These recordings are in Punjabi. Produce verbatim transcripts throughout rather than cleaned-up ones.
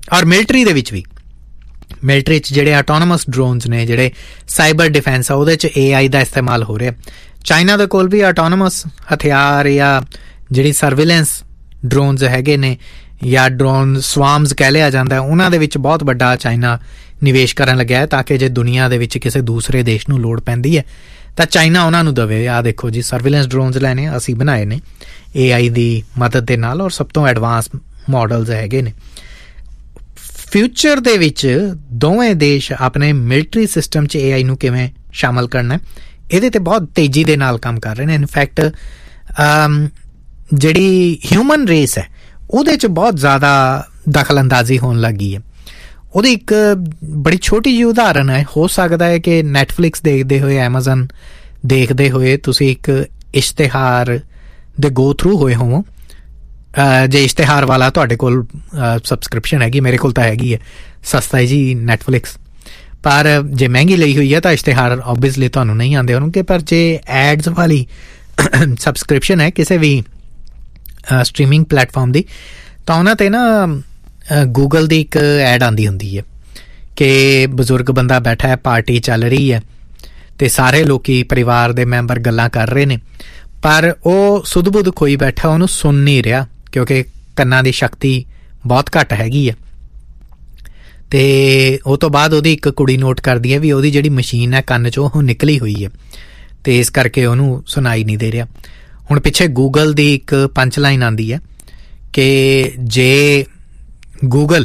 ਔਰ ਮਿਲਟਰੀ ਦੇ ਵਿੱਚ ਵੀ, ਮਿਲਟਰੀ 'ਚ ਜਿਹੜੇ ਆਟੋਨਮਸ ਡਰੋਨਸ ਨੇ, ਜਿਹੜੇ ਸਾਈਬਰ ਡਿਫੈਂਸ ਆ, ਉਹਦੇ 'ਚ ਏ ਆਈ ਦਾ ਇਸਤੇਮਾਲ ਹੋ ਰਿਹਾ। ਚਾਈਨਾ ਦੇ ਕੋਲ ਵੀ ਆਟੋਨਮਸ ਹਥਿਆਰ ਜਾਂ ਜਿਹੜੀ ਸਰਵੇਲੈਂਸ ਡਰੋਨਸ ਹੈਗੇ ਨੇ, ਜਾਂ ਡਰੋਨ ਸਵਾਮਸ ਕਹਿ ਲਿਆ ਜਾਂਦਾ, ਉਹਨਾਂ ਦੇ ਵਿੱਚ ਬਹੁਤ ਵੱਡਾ ਚਾਈਨਾ ਨਿਵੇਸ਼ ਕਰਨ ਲੱਗਿਆ ਹੈ, ਤਾਂ ਕਿ ਜੇ ਦੁਨੀਆ ਦੇ ਵਿੱਚ ਕਿਸੇ ਦੂਸਰੇ ਦੇਸ਼ ਨੂੰ ਲੋੜ ਪੈਂਦੀ ਹੈ ਤਾਂ ਚਾਈਨਾ ਉਹਨਾਂ ਨੂੰ ਦੇਵੇ। ਆਹ ਦੇਖੋ ਜੀ, ਸਰਵੇਲੈਂਸ ਡਰੋਨਸ ਲੈਣੇ ਅਸੀਂ ਬਣਾਏ ਨੇ ਏ ਆਈ ਦੀ ਮਦਦ ਦੇ ਨਾਲ, ਔਰ ਸਭ ਤੋਂ ਐਡਵਾਂਸ ਮਾਡਲਸ ਹੈਗੇ ਨੇ। ਫਿਊਚਰ ਦੇ ਵਿੱਚ ਦੋਵੇਂ ਦੇਸ਼ ਆਪਣੇ ਮਿਲਟਰੀ ਸਿਸਟਮ 'ਚ ਏ ਆਈ ਨੂੰ ਕਿਵੇਂ ਸ਼ਾਮਲ ਕਰਨਾ, ਇਹਦੇ 'ਤੇ ਬਹੁਤ ਤੇਜ਼ੀ ਦੇ ਨਾਲ ਕੰਮ ਕਰ ਰਹੇ ਨੇ। ਇਨਫੈਕਟ ਜਿਹੜੀ ਹਿਊਮਨ ਰੇਸ ਹੈ ਉਹਦੇ 'ਚ ਬਹੁਤ ਜ਼ਿਆਦਾ ਦਖਲ ਅੰਦਾਜ਼ੀ ਹੋਣ ਲੱਗੀ ਹੈ। ਉਹਦੀ ਇੱਕ ਬੜੀ ਛੋਟੀ ਜਿਹੀ ਉਦਾਹਰਨ ਹੈ, ਹੋ ਸਕਦਾ ਹੈ ਕਿ ਨੈਟਫਲਿਕਸ ਦੇਖਦੇ ਹੋਏ, ਐਮਾਜ਼ਨ ਦੇਖਦੇ ਹੋਏ ਤੁਸੀਂ ਇੱਕ ਇਸ਼ਤਿਹਾਰ ਦੇ ਗੋ ਥਰੂ ਹੋਏ ਹੋਵੋ। ਜੇ ਇਸ਼ਤਿਹਾਰ ਵਾਲਾ ਤੁਹਾਡੇ ਕੋਲ ਸਬਸਕ੍ਰਿਪਸ਼ਨ ਹੈਗੀ, ਮੇਰੇ ਕੋਲ ਤਾਂ ਹੈਗੀ ਹੈ, ਸਸਤਾ ਹੈ ਜੀ ਨੈਟਫਲਿਕਸ, ਪਰ ਜੇ ਮਹਿੰਗੀ ਲਈ ਹੋਈ ਹੈ ਤਾਂ ਇਸ਼ਤਿਹਾਰ ਓਬਵੀਅਸਲੀ ਤੁਹਾਨੂੰ ਨਹੀਂ ਆਉਂਦੇ ਹੋਣਗੇ। ਪਰ ਜੇ ਐਡਸ ਵਾਲੀ ਸਬਸਕ੍ਰਿਪਸ਼ਨ ਹੈ ਕਿਸੇ ਵੀ ਸਟਰੀਮਿੰਗ ਪਲੇਟਫਾਰਮ ਦੀ, ਤਾਂ ਉਹਨਾਂ 'ਤੇ ਨਾ ਗੂਗਲ ਦੀ ਇੱਕ ਐਡ ਆਉਂਦੀ ਹੁੰਦੀ ਹੈ ਕਿ ਬਜ਼ੁਰਗ ਬੰਦਾ ਬੈਠਾ ਹੈ, ਪਾਰਟੀ ਚੱਲ ਰਹੀ ਹੈ ਅਤੇ ਸਾਰੇ ਲੋਕ ਪਰਿਵਾਰ ਦੇ ਮੈਂਬਰ ਗੱਲਾਂ ਕਰ ਰਹੇ ਨੇ, ਪਰ ਉਹ ਸੁੱਧ ਬੁੱਧ ਖੋਈ ਬੈਠਾ, ਉਹਨੂੰ ਸੁਣ ਨਹੀਂ ਰਿਹਾ ਕਿਉਂਕਿ ਕੰਨਾਂ ਦੀ ਸ਼ਕਤੀ ਬਹੁਤ ਘੱਟ ਹੈਗੀ ਹੈ। ਅਤੇ ਉਹ ਤੋਂ ਬਾਅਦ ਉਹਦੀ ਇੱਕ ਕੁੜੀ ਨੋਟ ਕਰਦੀ ਹੈ ਵੀ ਉਹਦੀ ਜਿਹੜੀ ਮਸ਼ੀਨ ਹੈ ਕੰਨ 'ਚੋਂ ਉਹ ਨਿਕਲੀ ਹੋਈ ਹੈ, ਅਤੇ ਇਸ ਕਰਕੇ ਉਹਨੂੰ ਸੁਣਾਈ ਨਹੀਂ ਦੇ ਰਿਹਾ। ਹੁਣ ਪਿੱਛੇ ਗੂਗਲ ਦੀ ਇੱਕ ਪੰਚ ਲਾਈਨ ਆਉਂਦੀ ਹੈ ਕਿ ਜੇ ਗੂਗਲ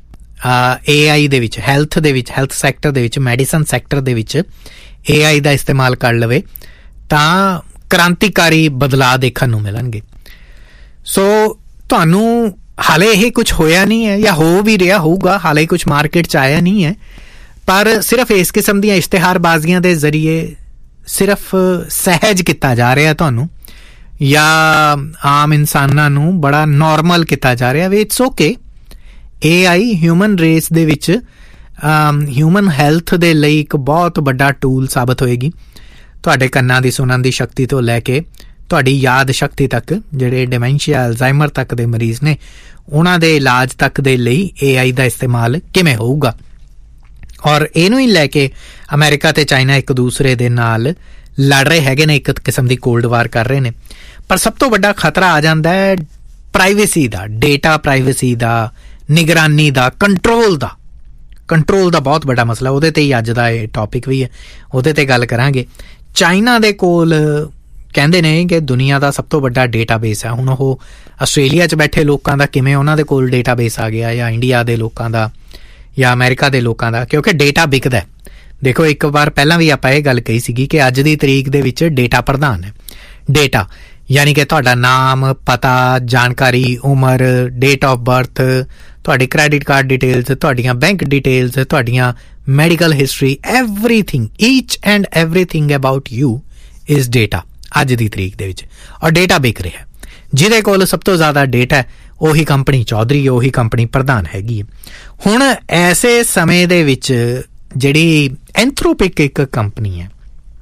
ਏ ਆਈ ਦੇ ਵਿੱਚ, ਹੈਲਥ ਦੇ ਵਿੱਚ, ਹੈਲਥ ਸੈਕਟਰ ਦੇ ਵਿੱਚ, ਮੈਡੀਸਨ ਸੈਕਟਰ ਦੇ ਵਿੱਚ ਏ ਆਈ ਦਾ ਇਸਤੇਮਾਲ ਕਰ ਲਵੇ ਤਾਂ ਕ੍ਰਾਂਤੀਕਾਰੀ ਬਦਲਾਅ ਦੇਖਣ ਨੂੰ ਮਿਲਣਗੇ। ਸੋ ਤੁਹਾਨੂੰ ਹਾਲੇ ਇਹ ਕੁਛ ਹੋਇਆ ਨਹੀਂ ਹੈ, ਜਾਂ ਹੋ ਵੀ ਰਿਹਾ ਹੋਊਗਾ, ਹਾਲੇ ਕੁਛ ਮਾਰਕੀਟ 'ਚ ਆਇਆ ਨਹੀਂ ਹੈ, ਪਰ ਸਿਰਫ ਇਸ ਕਿਸਮ ਦੀਆਂ ਇਸ਼ਤਿਹਾਰਬਾਜ਼ੀਆਂ ਦੇ ਜ਼ਰੀਏ ਸਿਰਫ ਸਹਿਜ ਕੀਤਾ ਜਾ ਰਿਹਾ ਤੁਹਾਨੂੰ, ਜਾਂ ਆਮ ਇਨਸਾਨਾਂ ਨੂੰ ਬੜਾ ਨੋਰਮਲ ਕੀਤਾ ਜਾ ਰਿਹਾ ਵੀ it's okay. A I human race ਦੇ ਵਿੱਚ, ਹਿਊਮਨ ਹੈਲਥ ਦੇ ਲਈ ਇੱਕ ਬਹੁਤ ਵੱਡਾ ਟੂਲ ਸਾਬਤ ਹੋਏਗੀ। ਤੁਹਾਡੇ ਕੰਨਾਂ ਦੀ ਸੁਣਨ ਦੀ ਸ਼ਕਤੀ ਤੋਂ ਲੈ ਕੇ ਤੁਹਾਡੀ ਯਾਦ ਸ਼ਕਤੀ ਤੱਕ, ਜਿਹੜੇ ਡਿਮੈਂਸ਼ੀਆ, ਅਲਜ਼ਾਈਮਰ ਤੱਕ ਦੇ ਮਰੀਜ਼ ਨੇ, ਉਹਨਾਂ ਦੇ ਇਲਾਜ ਤੱਕ ਦੇ ਲਈ ਏ ਆਈ ਦਾ ਇਸਤੇਮਾਲ ਕਿਵੇਂ ਹੋਊਗਾ। ਔਰ ਇਹਨੂੰ ਹੀ ਲੈ ਕੇ ਅਮਰੀਕਾ ਅਤੇ ਚਾਈਨਾ ਇੱਕ ਦੂਸਰੇ ਦੇ ਨਾਲ ਲੜ ਰਹੇ ਹੈਗੇ ਨੇ, ਇੱਕ ਕਿਸਮ ਦੀ ਕੋਲਡ ਵਾਰ ਕਰ ਰਹੇ ਨੇ। ਪਰ ਸਭ ਤੋਂ ਵੱਡਾ ਖਤਰਾ ਆ ਜਾਂਦਾ ਹੈ ਪ੍ਰਾਈਵੇਸੀ ਦਾ, ਡੇਟਾ ਪ੍ਰਾਈਵੇਸੀ ਦਾ, ਨਿਗਰਾਨੀ ਦਾ, ਕੰਟਰੋਲ ਦਾ। ਕੰਟਰੋਲ ਦਾ ਬਹੁਤ ਵੱਡਾ ਮਸਲਾ, ਉਹਦੇ 'ਤੇ ਹੀ ਅੱਜ ਦਾ ਇਹ ਟੌਪਿਕ ਵੀ ਹੈ, ਉਹਦੇ 'ਤੇ ਗੱਲ ਕਰਾਂਗੇ। ਚਾਈਨਾ ਦੇ ਕੋਲ ਕਹਿੰਦੇ ਨੇ ਕਿ ਦੁਨੀਆ ਦਾ ਸਭ ਤੋਂ ਵੱਡਾ ਡੇਟਾਬੇਸ ਹੈ। ਹੁਣ ਉਹ ਆਸਟ੍ਰੇਲੀਆ 'ਚ ਬੈਠੇ ਲੋਕਾਂ ਦਾ ਕਿਵੇਂ ਉਹਨਾਂ ਦੇ ਕੋਲ ਡੇਟਾਬੇਸ ਆ ਗਿਆ, ਜਾਂ ਇੰਡੀਆ ਦੇ ਲੋਕਾਂ ਦਾ, ਜਾਂ ਅਮਰੀਕਾ ਦੇ ਲੋਕਾਂ ਦਾ, ਕਿਉਂਕਿ ਡੇਟਾ ਵਿਕਦਾ। ਦੇਖੋ, ਇੱਕ ਵਾਰ ਪਹਿਲਾਂ ਵੀ ਆਪਾਂ ਇਹ ਗੱਲ ਕਹੀ ਸੀਗੀ ਕਿ ਅੱਜ ਦੀ ਤਰੀਕ ਦੇ ਵਿੱਚ ਡੇਟਾ ਪ੍ਰਧਾਨ ਹੈ। ਡੇਟਾ ਯਾਨੀ ਕਿ ਤੁਹਾਡਾ ਨਾਮ, ਪਤਾ, ਜਾਣਕਾਰੀ, ਉਮਰ, ਡੇਟ ਆਫ ਬਰਥ, ਤੁਹਾਡੀ ਕ੍ਰੈਡਿਟ ਕਾਰਡ ਡਿਟੇਲਸ, ਤੁਹਾਡੀਆਂ ਬੈਂਕ ਡਿਟੇਲਸ, ਤੁਹਾਡੀਆਂ medical history, everything, each and everything about you is data ਅੱਜ ਦੀ ਤਰੀਕ ਦੇ ਵਿੱਚ। ਔਰ ਡੇਟਾ ਵਿਕ ਰਿਹਾ, ਜਿਹਦੇ ਕੋਲ ਸਭ ਤੋਂ ਜ਼ਿਆਦਾ ਡੇਟਾ ਉਹੀ ਕੰਪਨੀ ਚੌਧਰੀ, ਉਹੀ ਕੰਪਨੀ ਪ੍ਰਧਾਨ ਹੈਗੀ ਹੈ। ਹੁਣ ਐਸੇ ਸਮੇਂ ਦੇ ਵਿੱਚ ਜਿਹੜੀ ਐਂਥਰੋਪਿਕ ਇੱਕ ਕੰਪਨੀ ਹੈ,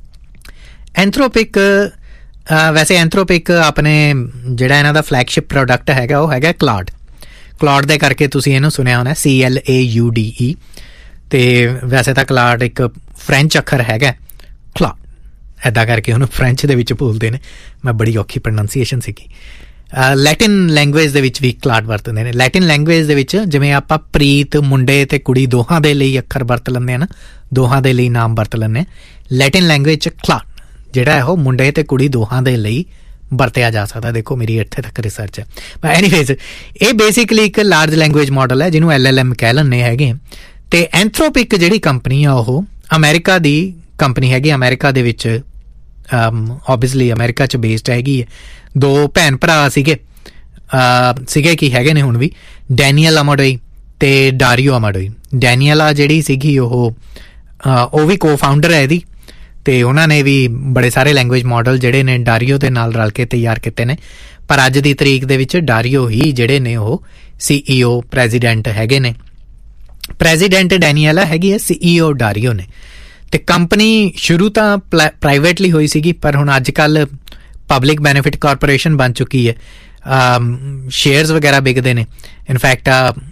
ਐਂਥਰੋਪਿਕ ਵੈਸੇ ਐਂਥਰੋਪਿਕ ਆਪਣੇ ਜਿਹੜਾ ਇਹਨਾਂ ਦਾ ਫਲੈਗਸ਼ਿਪ ਪ੍ਰੋਡਕਟ ਹੈਗਾ ਉਹ ਹੈਗਾ ਕਲਾਉਡ। ਕਲਾਉਡ ਦੇ ਕਰਕੇ ਤੁਸੀਂ ਇਹਨੂੰ ਸੁਣਿਆ ਹੋਣਾ, ਸੀ L A U D E, ਅਤੇ ਵੈਸੇ ਤਾਂ ਕਲਾਉਡ ਇੱਕ ਫਰੈਂਚ ਅੱਖਰ ਹੈਗਾ, ਕਲਾਉਡ, ਇੱਦਾਂ ਕਰਕੇ ਉਹਨੂੰ ਫਰੈਂਚ ਦੇ ਵਿੱਚ ਬੋਲਦੇ ਨੇ। ਮੈਂ ਬੜੀ ਔਖੀ ਪ੍ਰੋਨਾਂਸੀਏਸ਼ਨ ਸੀਗੀ। ਲੈਟਿਨ ਲੈਂਗੁਏਜ ਦੇ ਵਿੱਚ ਵੀ ਕਲਾਉਡ ਵਰਤਦੇ ਨੇ। ਲੈਟਿਨ ਲੈਂਗੁਏਜ ਦੇ ਵਿੱਚ ਜਿਵੇਂ ਆਪਾਂ ਪ੍ਰੀਤ, ਮੁੰਡੇ ਅਤੇ ਕੁੜੀ ਦੋਹਾਂ ਦੇ ਲਈ ਅੱਖਰ ਵਰਤ ਲੈਂਦੇ ਹਾਂ ਨਾ, ਦੋਹਾਂ ਦੇ ਲਈ ਨਾਮ ਵਰਤ ਲੈਂਦੇ ਹਾਂ, ਲੈਟਿਨ ਲੈਂਗੁਏਜ 'ਚ ਕਲਾਉਡ ਜਿਹੜਾ ਹੈ ਉਹ ਮੁੰਡੇ ਅਤੇ ਕੁੜੀ ਦੋਹਾਂ ਦੇ ਲਈ ਵਰਤਿਆ ਜਾ ਸਕਦਾ। ਦੇਖੋ, ਮੇਰੀ ਇੱਥੇ ਤੱਕ ਰਿਸਰਚ ਹੈ। ਐਨੀਵੇਜ਼, ਇਹ ਬੇਸਿਕਲੀ ਇੱਕ ਲਾਰਜ ਲੈਂਗੁਏਜ ਮਾਡਲ ਹੈ ਜਿਹਨੂੰ ਐਲ ਐਲ ਐਮ ਕਹਿ ਲੈਂਦੇ ਹੈਗੇ। ਅਤੇ ਐਂਥਰੋਪਿਕ ਜਿਹੜੀ ਕੰਪਨੀ ਆ ਉਹ ਅਮਰੀਕਾ ਦੀ ਕੰਪਨੀ ਹੈਗੀ। ਅਮਰੀਕਾ ਦੇ ਵਿੱਚ ਓਬਵੀਅਸਲੀ ਅਮਰੀਕਾ 'ਚ ਬੇਸਡ ਹੈਗੀ ਹੈ। ਦੋ ਭੈਣ ਭਰਾ ਸੀਗੇ ਸੀਗੇ ਕੀ ਹੈਗੇ ਨੇ ਹੁਣ ਵੀ, ਡੈਨੀਅਲ ਅਮਾਡੋਈ ਅਤੇ ਡਾਰੀਓ ਅਮਾਡੋਈ। ਡੈਨੀਅਲਾ ਜਿਹੜੀ ਸੀਗੀ ਉਹ ਉਹ ਵੀ ਕੋ ਫਾਊਂਡਰ ਹੈ ਇਹਦੀ, ਅਤੇ ਉਹਨਾਂ ਨੇ ਵੀ ਬੜੇ ਸਾਰੇ ਲੈਂਗੁਏਜ ਮਾਡਲ ਜਿਹੜੇ ਨੇ ਡਾਰੀਓ ਦੇ ਨਾਲ ਰਲ ਕੇ ਤਿਆਰ ਕੀਤੇ ਨੇ। ਪਰ ਅੱਜ ਦੀ ਤਰੀਕ ਦੇ ਵਿੱਚ ਡਾਰੀਓ ਹੀ ਜਿਹੜੇ ਨੇ ਉਹ ਸੀ ਈ ਓ, ਪ੍ਰੈਜ਼ੀਡੈਂਟ ਹੈਗੇ ਨੇ। ਪ੍ਰੈਜ਼ੀਡੈਂਟ ਡੈਨੀਅਲਾ ਹੈਗੀ ਹੈ, ਸੀ ਈ ਓ ਡਾਰੀਓ ਨੇ। ਅਤੇ ਕੰਪਨੀ ਸ਼ੁਰੂ ਤਾਂ ਪਲਾ ਪ੍ਰਾਈਵੇਟਲੀ ਹੋਈ ਸੀਗੀ, ਪਰ ਹੁਣ ਅੱਜ ਕੱਲ੍ਹ ਪਬਲਿਕ ਬੈਨੀਫਿਟ ਕਾਰਪੋਰੇਸ਼ਨ ਬਣ ਚੁੱਕੀ ਹੈ। ਸ਼ੇਅਰਸ ਵਗੈਰਾ ਵਿਕਦੇ ਨੇ। ਇਨਫੈਕਟ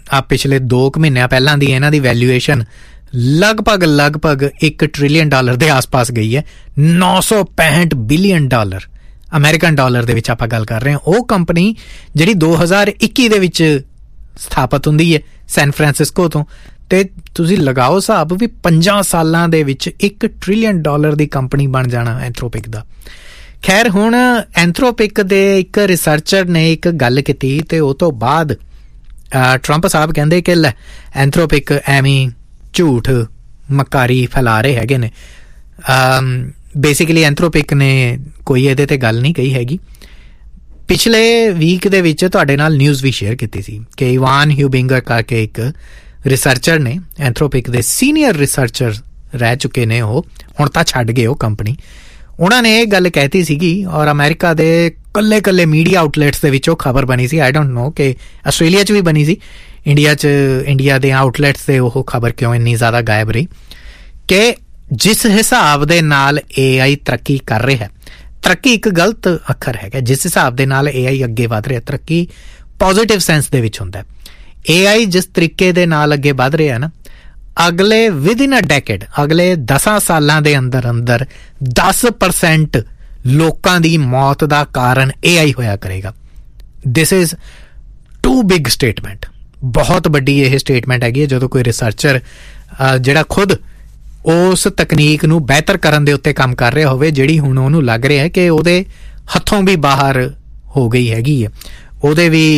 ਆ ਪਿਛਲੇ ਦੋ ਕੁ ਮਹੀਨਿਆਂ ਪਹਿਲਾਂ ਦੀ ਇਹਨਾਂ ਦੀ ਵੈਲਿਊਏਸ਼ਨ ਲਗਭਗ ਲਗਭਗ ਇੱਕ ਟ੍ਰਿਲੀਅਨ ਡਾਲਰ ਦੇ ਆਸ-ਪਾਸ ਗਈ ਹੈ। ਨੌ ਸੌ ਪੈਂਹਠ ਬਿਲੀਅਨ ਡਾਲਰ ਅਮਰੀਕਨ ਡਾਲਰ ਦੇ ਵਿੱਚ ਆਪਾਂ ਗੱਲ ਕਰ ਰਹੇ ਹਾਂ। ਉਹ ਕੰਪਨੀ ਜਿਹੜੀ ਦੋ ਹਜ਼ਾਰ ਇੱਕੀ ਦੇ ਵਿੱਚ ਸਥਾਪਿਤ ਹੁੰਦੀ ਹੈ ਸੈਨ ਫਰਾਂਸਿਸਕੋ ਤੋਂ, ਤੇ ਤੁਸੀਂ ਲਗਾਓ ਹਿਸਾਬ ਵੀ ਪੰਜਾਂ ਸਾਲਾਂ ਦੇ ਵਿੱਚ ਇੱਕ ਟ੍ਰਿਲੀਅਨ ਡਾਲਰ ਦੀ ਕੰਪਨੀ ਬਣ ਜਾਣਾ ਐਂਥਰੋਪਿਕ ਦਾ। ਖੈਰ, ਹੁਣ ਐਂਥਰੋਪਿਕ ਦੇ ਇੱਕ ਰਿਸਰਚਰ ਨੇ ਇੱਕ ਗੱਲ ਕੀਤੀ ਤੇ ਉਹ ਤੋਂ ਬਾਅਦ ਟਰੰਪ ਸਾਹਿਬ ਕਹਿੰਦੇ ਕਿ ਲੈ ਐਂਥਰੋਪਿਕ ਐਵੇਂ ਝੂਠ ਮਕਾਰੀ ਫੈਲਾ ਰਹੇ ਹੈਗੇ ਨੇ। ਬੇਸਿਕਲੀ ਐਂਥਰੋਪਿਕ ਨੇ ਕੋਈ ਇਹਦੇ ਤੇ ਗੱਲ ਨਹੀਂ ਕਹੀ ਹੈਗੀ। ਪਿਛਲੇ ਵੀਕ ਦੇ ਵਿੱਚ ਤੁਹਾਡੇ ਨਾਲ ਨਿਊਜ਼ ਵੀ ਸ਼ੇਅਰ ਕੀਤੀ ਸੀ ਕਿ ਇਵਾਨ ਹਿਊਬਿੰਗਰ ਕਰਕੇ ਇੱਕ ਰਿਸਰਚਰ ਨੇ, ਐਂਥਰੋਪਿਕ ਦੇ ਸੀਨੀਅਰ ਰਿਸਰਚਰ ਰਹਿ ਚੁੱਕੇ ਨੇ, ਉਹ ਹੁਣ ਤਾਂ ਛੱਡ ਗਏ ਉਹ ਕੰਪਨੀ। ਉਹਨਾਂ ਨੇ ਇਹ ਗੱਲ ਕਹਿਤੀ ਸੀਗੀ ਔਰ ਅਮਰੀਕਾ ਦੇ ਕੱਲੇ ਕੱਲੇ ਮੀਡੀਆ ਆਊਟਲੈਟਸ ਦੇ ਵਿੱਚ ਉਹ ਖਬਰ ਬਣੀ ਸੀ। ਆਈ ਡੋਂਟ ਨੋ ਕਿ ਆਸਟ੍ਰੇਲੀਆ 'ਚ ਵੀ ਬਣੀ ਸੀ, ਇੰਡੀਆ 'ਚ ਇੰਡੀਆ ਦੇ ਆਊਟਲੈਟਸ 'ਤੇ ਉਹ ਖਬਰ ਕਿਉਂ ਇੰਨੀ ਜ਼ਿਆਦਾ ਗਾਇਬ ਰਹੀ ਕਿ ਜਿਸ ਹਿਸਾਬ ਦੇ ਨਾਲ ਏ ਆਈ ਤਰੱਕੀ ਕਰ ਰਿਹਾ, ਤਰੱਕੀ ਇੱਕ ਗਲਤ ਅੱਖਰ ਹੈਗਾ, ਜਿਸ ਹਿਸਾਬ ਦੇ ਨਾਲ ਏ ਆਈ ਅੱਗੇ ਵੱਧ ਰਿਹਾ, ਤਰੱਕੀ ਪੋਜ਼ੀਟਿਵ ਸੈਂਸ ਦੇ ਵਿੱਚ ਹੁੰਦਾ। ਏ ਆਈ ਜਿਸ ਤਰੀਕੇ ਦੇ ਨਾਲ ਅੱਗੇ ਵੱਧ ਰਿਹਾ ਨਾ, ਅਗਲੇ ਵਿਦਿਨ ਅ ਡੈਕੇਡ, ਅਗਲੇ ਦਸਾਂ ਸਾਲਾਂ ਦੇ ਅੰਦਰ ਅੰਦਰ ਦਸ ਪਰਸੈਂਟ ਲੋਕਾਂ ਦੀ ਮੌਤ ਦਾ ਕਾਰਨ ਏ ਆਈ ਹੋਇਆ ਕਰੇਗਾ। This is to big statement, ਬਹੁਤ ਵੱਡੀ ਇਹ ਸਟੇਟਮੈਂਟ ਹੈਗੀ ਹੈ। ਜਦੋਂ ਕੋਈ ਰਿਸਰਚਰ ਜਿਹੜਾ ਖੁਦ ਉਸ ਤਕਨੀਕ ਨੂੰ ਬਿਹਤਰ ਕਰਨ ਦੇ ਉੱਤੇ ਕੰਮ ਕਰ ਰਿਹਾ ਹੋਵੇ, ਜਿਹੜੀ ਹੁਣ ਉਹਨੂੰ ਲੱਗ ਰਿਹਾ ਹੈ ਕਿ ਉਹਦੇ ਹੱਥੋਂ ਵੀ ਬਾਹਰ ਹੋ ਗਈ ਹੈਗੀ ਹੈ, ਉਹਦੇ ਵੀ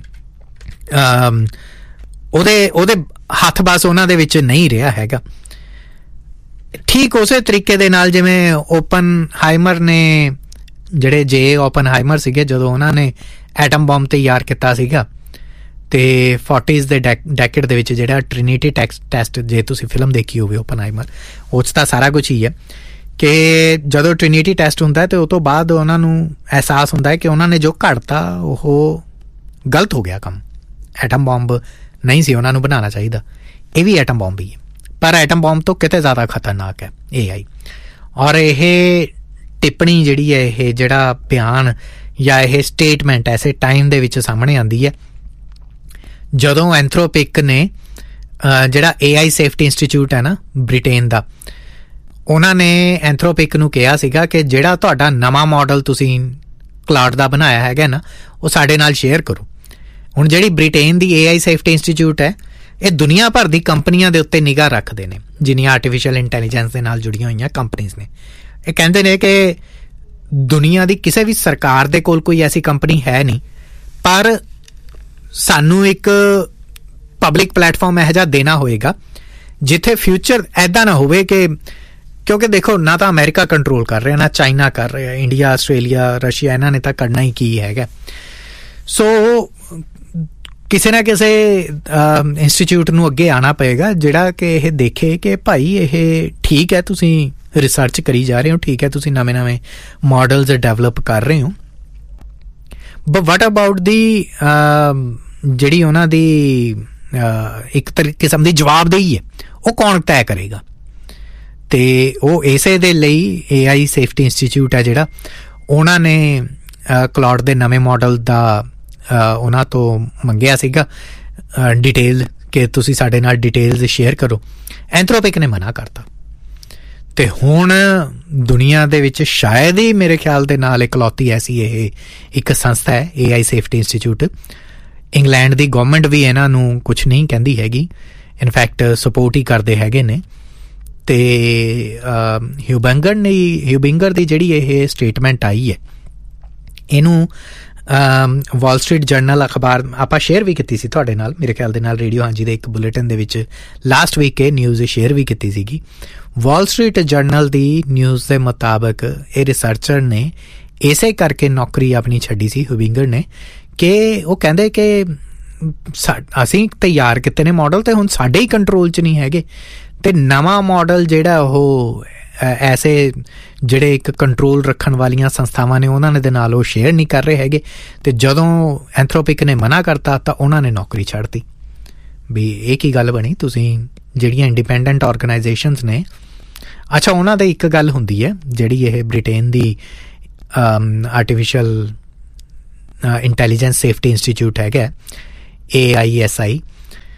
ਉਹਦੇ ਉਹਦੇ ਹੱਥ ਬਸ ਉਹਨਾਂ ਦੇ ਵਿੱਚ ਨਹੀਂ ਰਿਹਾ ਹੈਗਾ। ਠੀਕ ਉਸੇ ਤਰੀਕੇ ਦੇ ਨਾਲ ਜਿਵੇਂ ਓਪਨ ਹਾਈਮਰ ਨੇ, ਜਿਹੜੇ ਜੇ ਓਪਨ ਹਾਈਮਰ ਸੀਗੇ, ਜਦੋਂ ਉਹਨਾਂ ਨੇ ਐਟਮ ਬੰਬ ਤਿਆਰ ਕੀਤਾ ਸੀਗਾ ਤੇ ਫੋਰਟੀਜ਼ ਦੇ ਡੈਕੇਡ ਦੇ ਵਿੱਚ, ਜਿਹੜਾ ਟ੍ਰਿਨੀਟੀ ਟੈਸਟ, ਜੇ ਤੁਸੀਂ ਫਿਲਮ ਦੇਖੀ ਹੋਵੇ ਓਪਨ ਹਾਈਮਰ, ਉਹ 'ਚ ਤਾਂ ਸਾਰਾ ਕੁਛ ਹੀ ਹੈ ਕਿ ਜਦੋਂ ਟ੍ਰਿਨੀਟੀ ਟੈਸਟ ਹੁੰਦਾ ਤੇ ਉਹ ਤੋਂ ਬਾਅਦ ਉਹਨਾਂ ਨੂੰ ਅਹਿਸਾਸ ਹੁੰਦਾ ਹੈ ਕਿ ਉਹਨਾਂ ਨੇ ਜੋ ਘੜਤਾ ਉਹ ਗਲਤ ਹੋ ਗਿਆ ਕੰਮ, ਐਟਮ ਬੰਬ ਨਹੀਂ ਸੀ ਉਹਨਾਂ ਨੂੰ ਬਣਾਉਣਾ ਚਾਹੀਦਾ। ਇਹ ਵੀ ਐਟਮ ਬੰਬ ਹੀ ਹੈ, ਪਰ ਐਟਮ ਬੰਬ ਤੋਂ ਕਿਤੇ ਜ਼ਿਆਦਾ ਖਤਰਨਾਕ ਹੈ ਏ ਆਈ। ਔਰ ਇਹ ਟਿੱਪਣੀ ਜਿਹੜੀ ਹੈ, ਇਹ ਜਿਹੜਾ ਬਿਆਨ ਜਾਂ ਇਹ ਸਟੇਟਮੈਂਟ ਐਸੇ ਟਾਈਮ ਦੇ ਵਿੱਚ ਸਾਹਮਣੇ ਆਉਂਦੀ ਹੈ ਜਦੋਂ ਐਂਥਰੋਪਿਕ ਨੇ, ਜਿਹੜਾ ਏ ਆਈ ਸੇਫਟੀ ਇੰਸਟੀਚਿਊਟ ਹੈ ਨਾ ਬ੍ਰਿਟੇਨ ਦਾ, ਉਹਨਾਂ ਨੇ ਐਂਥਰੋਪਿਕ ਨੂੰ ਕਿਹਾ ਸੀਗਾ ਕਿ ਜਿਹੜਾ ਤੁਹਾਡਾ ਨਵਾਂ ਮਾਡਲ ਤੁਸੀਂ ਕਲਾਉਡ ਦਾ ਬਣਾਇਆ ਹੈਗਾ ਨਾ, ਉਹ ਸਾਡੇ ਨਾਲ ਸ਼ੇਅਰ ਕਰੋ। ਹੁਣ ਜਿਹੜੀ ਬ੍ਰਿਟੇਨ ਦੀ ਏ ਆਈ ਸੇਫਟੀ ਇੰਸਟੀਚਿਊਟ ਹੈ, ਇਹ ਦੁਨੀਆ ਭਰ ਦੀ ਕੰਪਨੀਆਂ ਦੇ ਉੱਤੇ ਨਿਗਾਹ ਰੱਖਦੇ ਨੇ, ਜਿੰਨੀਆਂ ਆਰਟੀਫਿਸ਼ੀਅਲ ਇੰਟੈਲੀਜੈਂਸ ਦੇ ਨਾਲ ਜੁੜੀਆਂ ਹੋਈਆਂ ਕੰਪਨੀਆਂ ਨੇ। ਇਹ ਕਹਿੰਦੇ ਨੇ ਕਿ ਦੁਨੀਆ ਦੀ ਕਿਸੇ ਵੀ ਸਰਕਾਰ ਦੇ ਕੋਲ ਕੋਈ ਐਸੀ ਕੰਪਨੀ ਹੈ ਨਹੀਂ, ਪਰ ਸਾਨੂੰ ਇੱਕ ਪਬਲਿਕ ਪਲੇਟਫਾਰਮ ਇਹੋ ਜਿਹਾ ਦੇਣਾ ਹੋਏਗਾ ਜਿੱਥੇ ਫਿਊਚਰ ਐਦਾਂ ਨਾ ਹੋਵੇ ਕਿ, ਕਿਉਂਕਿ ਦੇਖੋ ਨਾ ਤਾਂ ਅਮਰੀਕਾ ਕੰਟਰੋਲ ਕਰ ਰਿਹਾ, ਨਾ ਚਾਈਨਾ ਕਰ ਰਿਹਾ, ਇੰਡੀਆ, ਆਸਟ੍ਰੇਲੀਆ, ਰਸ਼ੀਆ, ਇਹਨਾਂ ਨੇ ਤਾਂ ਕਰਨਾ ਹੀ ਕੀ ਹੈਗਾ। ਸੋ ਕਿਸੇ ਨਾ ਕਿਸੇ ਇੰਸਟੀਚਿਊਟ ਨੂੰ ਅੱਗੇ ਆਉਣਾ ਪਏਗਾ ਜਿਹੜਾ ਕਿ ਇਹ ਦੇਖੇ ਕਿ ਭਾਈ ਇਹ ਠੀਕ ਹੈ, ਤੁਸੀਂ ਰਿਸਰਚ ਕਰੀ ਜਾ ਰਹੇ ਹੋ, ਠੀਕ ਹੈ, ਤੁਸੀਂ ਨਵੇਂ ਨਵੇਂ ਮਾਡਲਸ ਡਿਵੈਲਪ ਕਰ ਰਹੇ ਹੋ, ਬਟ ਵਾਟ ਅਬਾਊਟ ਦੀ ਜਿਹੜੀ ਉਹਨਾਂ ਦੀ ਇੱਕ ਕਿਸਮ ਦੀ ਜਵਾਬਦੇਹੀ ਹੈ, ਉਹ ਕੌਣ ਤੈਅ ਕਰੇਗਾ? ਤੇ ਉਹ ਇਸੇ ਦੇ ਲਈ ਏ ਆਈ ਸੇਫਟੀ ਇੰਸਟੀਚਿਊਟ ਹੈ ਜਿਹੜਾ, ਉਹਨਾਂ ਨੇ ਕਲਾਉਡ ਦੇ ਨਵੇਂ ਮਾਡਲ ਦਾ ਉਹਨਾਂ ਤੋਂ ਮੰਗਿਆ ਸੀਗਾ ਡਿਟੇਲ ਕਿ ਤੁਸੀਂ ਸਾਡੇ ਨਾਲ ਡਿਟੇਲਸ ਸ਼ੇਅਰ ਕਰੋ। ਐਂਥਰੋਪਿਕ ਨੇ ਮਨਾ ਕਰਤਾ ਤੇ ਹੁਣ ਦੁਨੀਆ ਦੇ ਵਿੱਚ ਸ਼ਾਇਦ ਹੀ ਮੇਰੇ ਖਿਆਲ ਦੇ ਨਾਲ ਇਕਲੌਤੀ ਐਸੀ ਇਹ ਇੱਕ ਸੰਸਥਾ ਹੈ ਏ ਆਈ ਸੇਫਟੀ ਇੰਸਟੀਚਿਊਟ। ਇੰਗਲੈਂਡ ਦੀ ਗਵਰਨਮੈਂਟ ਵੀ ਇਹਨਾਂ ਨੂੰ ਕੁਛ ਨਹੀਂ ਕਹਿੰਦੀ ਹੈਗੀ, ਇਨਫੈਕਟ ਸਪੋਰਟ ਹੀ ਕਰਦੇ ਹੈਗੇ ਨੇ। ਤੇ ਹਿਊਬਿੰਗਰ ਨੇ ਹਿਊਬਿੰਗਰ ਦੀ ਜਿਹੜੀ ਇਹ ਸਟੇਟਮੈਂਟ ਆਈ ਹੈ, ਇਹਨੂੰ ਵਾਲ ਸਟਰੀਟ ਜਰਨਲ ਅਖਬਾਰ ਆਪਾਂ ਸ਼ੇਅਰ ਵੀ ਕੀਤੀ ਸੀ ਤੁਹਾਡੇ ਨਾਲ, ਮੇਰੇ ਖਿਆਲ ਦੇ ਨਾਲ ਰੇਡੀਓ ਹਾਂਜੀ ਦੇ ਇੱਕ ਬੁਲੇਟਿਨ ਦੇ ਵਿੱਚ ਲਾਸਟ ਵੀਕ ਇਹ ਨਿਊਜ਼ ਸ਼ੇਅਰ ਵੀ ਕੀਤੀ ਸੀਗੀ। ਵਾਲ ਸਟਰੀਟ ਜਰਨਲ ਦੀ ਨਿਊਜ਼ ਦੇ ਮੁਤਾਬਕ ਇਹ ਰਿਸਰਚਰ ਨੇ ਇਸੇ ਕਰਕੇ ਨੌਕਰੀ ਆਪਣੀ ਛੱਡੀ ਸੀ ਹਿਊਬਿੰਗਰ ਨੇ, ਕਿ ਉਹ ਕਹਿੰਦੇ ਕਿ ਅਸੀਂ ਤਿਆਰ ਕੀਤੇ ਨੇ ਮਾਡਲ ਤੇ ਹੁਣ ਸਾਡੇ ਹੀ ਕੰਟਰੋਲ 'ਚ ਨਹੀਂ ਹੈਗੇ, ਤੇ ਨਵਾਂ ਮਾਡਲ ਜਿਹੜਾ ਉਹ ਐਸੇ ਜਿਹੜੇ ਇੱਕ ਕੰਟਰੋਲ ਰੱਖਣ ਵਾਲੀਆਂ ਸੰਸਥਾਵਾਂ ਨੇ ਉਹਨਾਂ ਨੇ ਦੇ ਨਾਲ ਉਹ ਸ਼ੇਅਰ ਨਹੀਂ ਕਰ ਰਹੇ ਹੈਗੇ। ਤੇ ਜਦੋਂ ਐਂਥਰੋਪਿਕ ਨੇ ਮਨਾ ਕਰਤਾ ਤਾਂ ਉਹਨਾਂ ਨੇ ਨੌਕਰੀ ਛੱਡਤੀ। ਵੀ ਇਹ ਕੀ ਗੱਲ ਬਣੀ? ਤੁਸੀਂ ਜਿਹੜੀਆਂ ਇੰਡੀਪੈਂਡੈਂਟ ਆਰਗੇਨਾਈਜੇਸ਼ਨਸ ਨੇ, ਅੱਛਾ ਉਹਨਾਂ ਦੀ ਇੱਕ ਗੱਲ ਹੁੰਦੀ ਹੈ ਜਿਹੜੀ ਇਹ ਬ੍ਰਿਟੇਨ ਦੀ ਆਰਟੀਫਿਸ਼ੀਅਲ ਇੰਟੈਲੀਜੈਂਸ ਸੇਫਟੀ ਇੰਸਟੀਚਿਊਟ ਹੈਗਾ ਏ ਆਈ ਐਸ ਆਈ,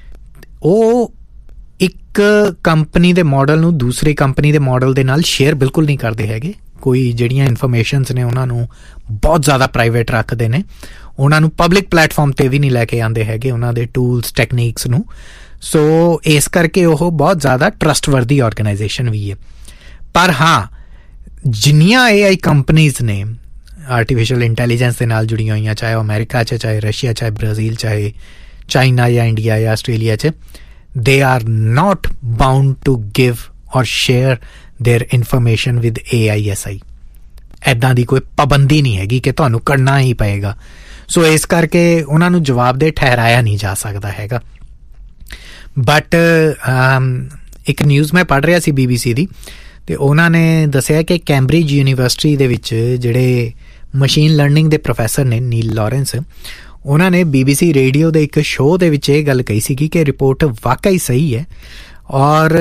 ਉਹ ਇੱਕ ਕੰਪਨੀ ਦੇ ਮਾਡਲ ਨੂੰ ਦੂਸਰੀ ਕੰਪਨੀ ਦੇ ਮਾਡਲ ਦੇ ਨਾਲ ਸ਼ੇਅਰ ਬਿਲਕੁਲ ਨਹੀਂ ਕਰਦੇ ਹੈਗੇ। ਕੋਈ ਜਿਹੜੀਆਂ ਇਨਫੋਰਮੇਸ਼ਨਸ ਨੇ ਉਹਨਾਂ ਨੂੰ ਬਹੁਤ ਜ਼ਿਆਦਾ ਪ੍ਰਾਈਵੇਟ ਰੱਖਦੇ ਨੇ, ਉਹਨਾਂ ਨੂੰ ਪਬਲਿਕ ਪਲੇਟਫਾਰਮ 'ਤੇ ਵੀ ਨਹੀਂ ਲੈ ਕੇ ਆਉਂਦੇ ਹੈਗੇ ਉਹਨਾਂ ਦੇ ਟੂਲਸ ਟੈਕਨੀਕਸ ਨੂੰ। ਸੋ ਇਸ ਕਰਕੇ ਉਹ ਬਹੁਤ ਜ਼ਿਆਦਾ ਟਰਸਟਵਰਦੀ ਆਰਗੇਨਾਈਜੇਸ਼ਨ ਵੀ ਹੈ। ਪਰ ਹਾਂ, ਜਿੰਨੀਆਂ ਏ ਆਈ ਕੰਪਨੀਜ਼ ਨੇ ਆਰਟੀਫਿਸ਼ੀਅਲ ਇੰਟੈਲੀਜੈਂਸ ਦੇ ਨਾਲ ਜੁੜੀਆਂ ਹੋਈਆਂ, ਚਾਹੇ ਉਹ ਅਮਰੀਕਾ 'ਚ, ਚਾਹੇ ਰਸ਼ੀਆ, ਚਾਹੇ ਬ੍ਰਾਜ਼ੀਲ, ਚਾਹੇ ਚਾਈਨਾ ਜਾਂ ਇੰਡੀਆ ਜਾਂ ਆਸਟ੍ਰੇਲੀਆ 'ਚ, they are not bound to give or share their information with A I S I। ਇੱਦਾਂ ਦੀ ਕੋਈ ਪਾਬੰਦੀ ਨਹੀਂ ਹੈਗੀ ਕਿ ਤੁਹਾਨੂੰ ਕਰਨਾ ਹੀ ਪਏਗਾ। ਸੋ ਇਸ ਕਰਕੇ ਉਹਨਾਂ ਨੂੰ ਜਵਾਬਦੇਹ ਠਹਿਰਾਇਆ ਨਹੀਂ ਜਾ ਸਕਦਾ ਹੈਗਾ। ਬਟ ਇੱਕ ਨਿਊਜ਼ ਮੈਂ ਪੜ੍ਹ ਰਿਹਾ ਸੀ ਬੀ ਬੀ ਸੀ ਦੀ, ਅਤੇ ਉਹਨਾਂ ਨੇ ਦੱਸਿਆ ਕਿ ਕੈਂਬਰਿਜ ਯੂਨੀਵਰਸਿਟੀ ਦੇ ਵਿੱਚ ਜਿਹੜੇ ਮਸ਼ੀਨ ਲਰਨਿੰਗ ਦੇ ਪ੍ਰੋਫੈਸਰ ਨੇ ਨੀਲ ਲਾਰੈਂਸ, ਉਹਨਾਂ ਨੇ ਬੀ ਬੀ ਸੀ ਰੇਡੀਓ ਦੇ ਇੱਕ ਸ਼ੋਅ ਦੇ ਵਿੱਚ ਇਹ ਗੱਲ ਕਹੀ ਸੀਗੀ ਕਿ ਰਿਪੋਰਟ ਵਾਕਈ ਸਹੀ ਹੈ, ਔਰ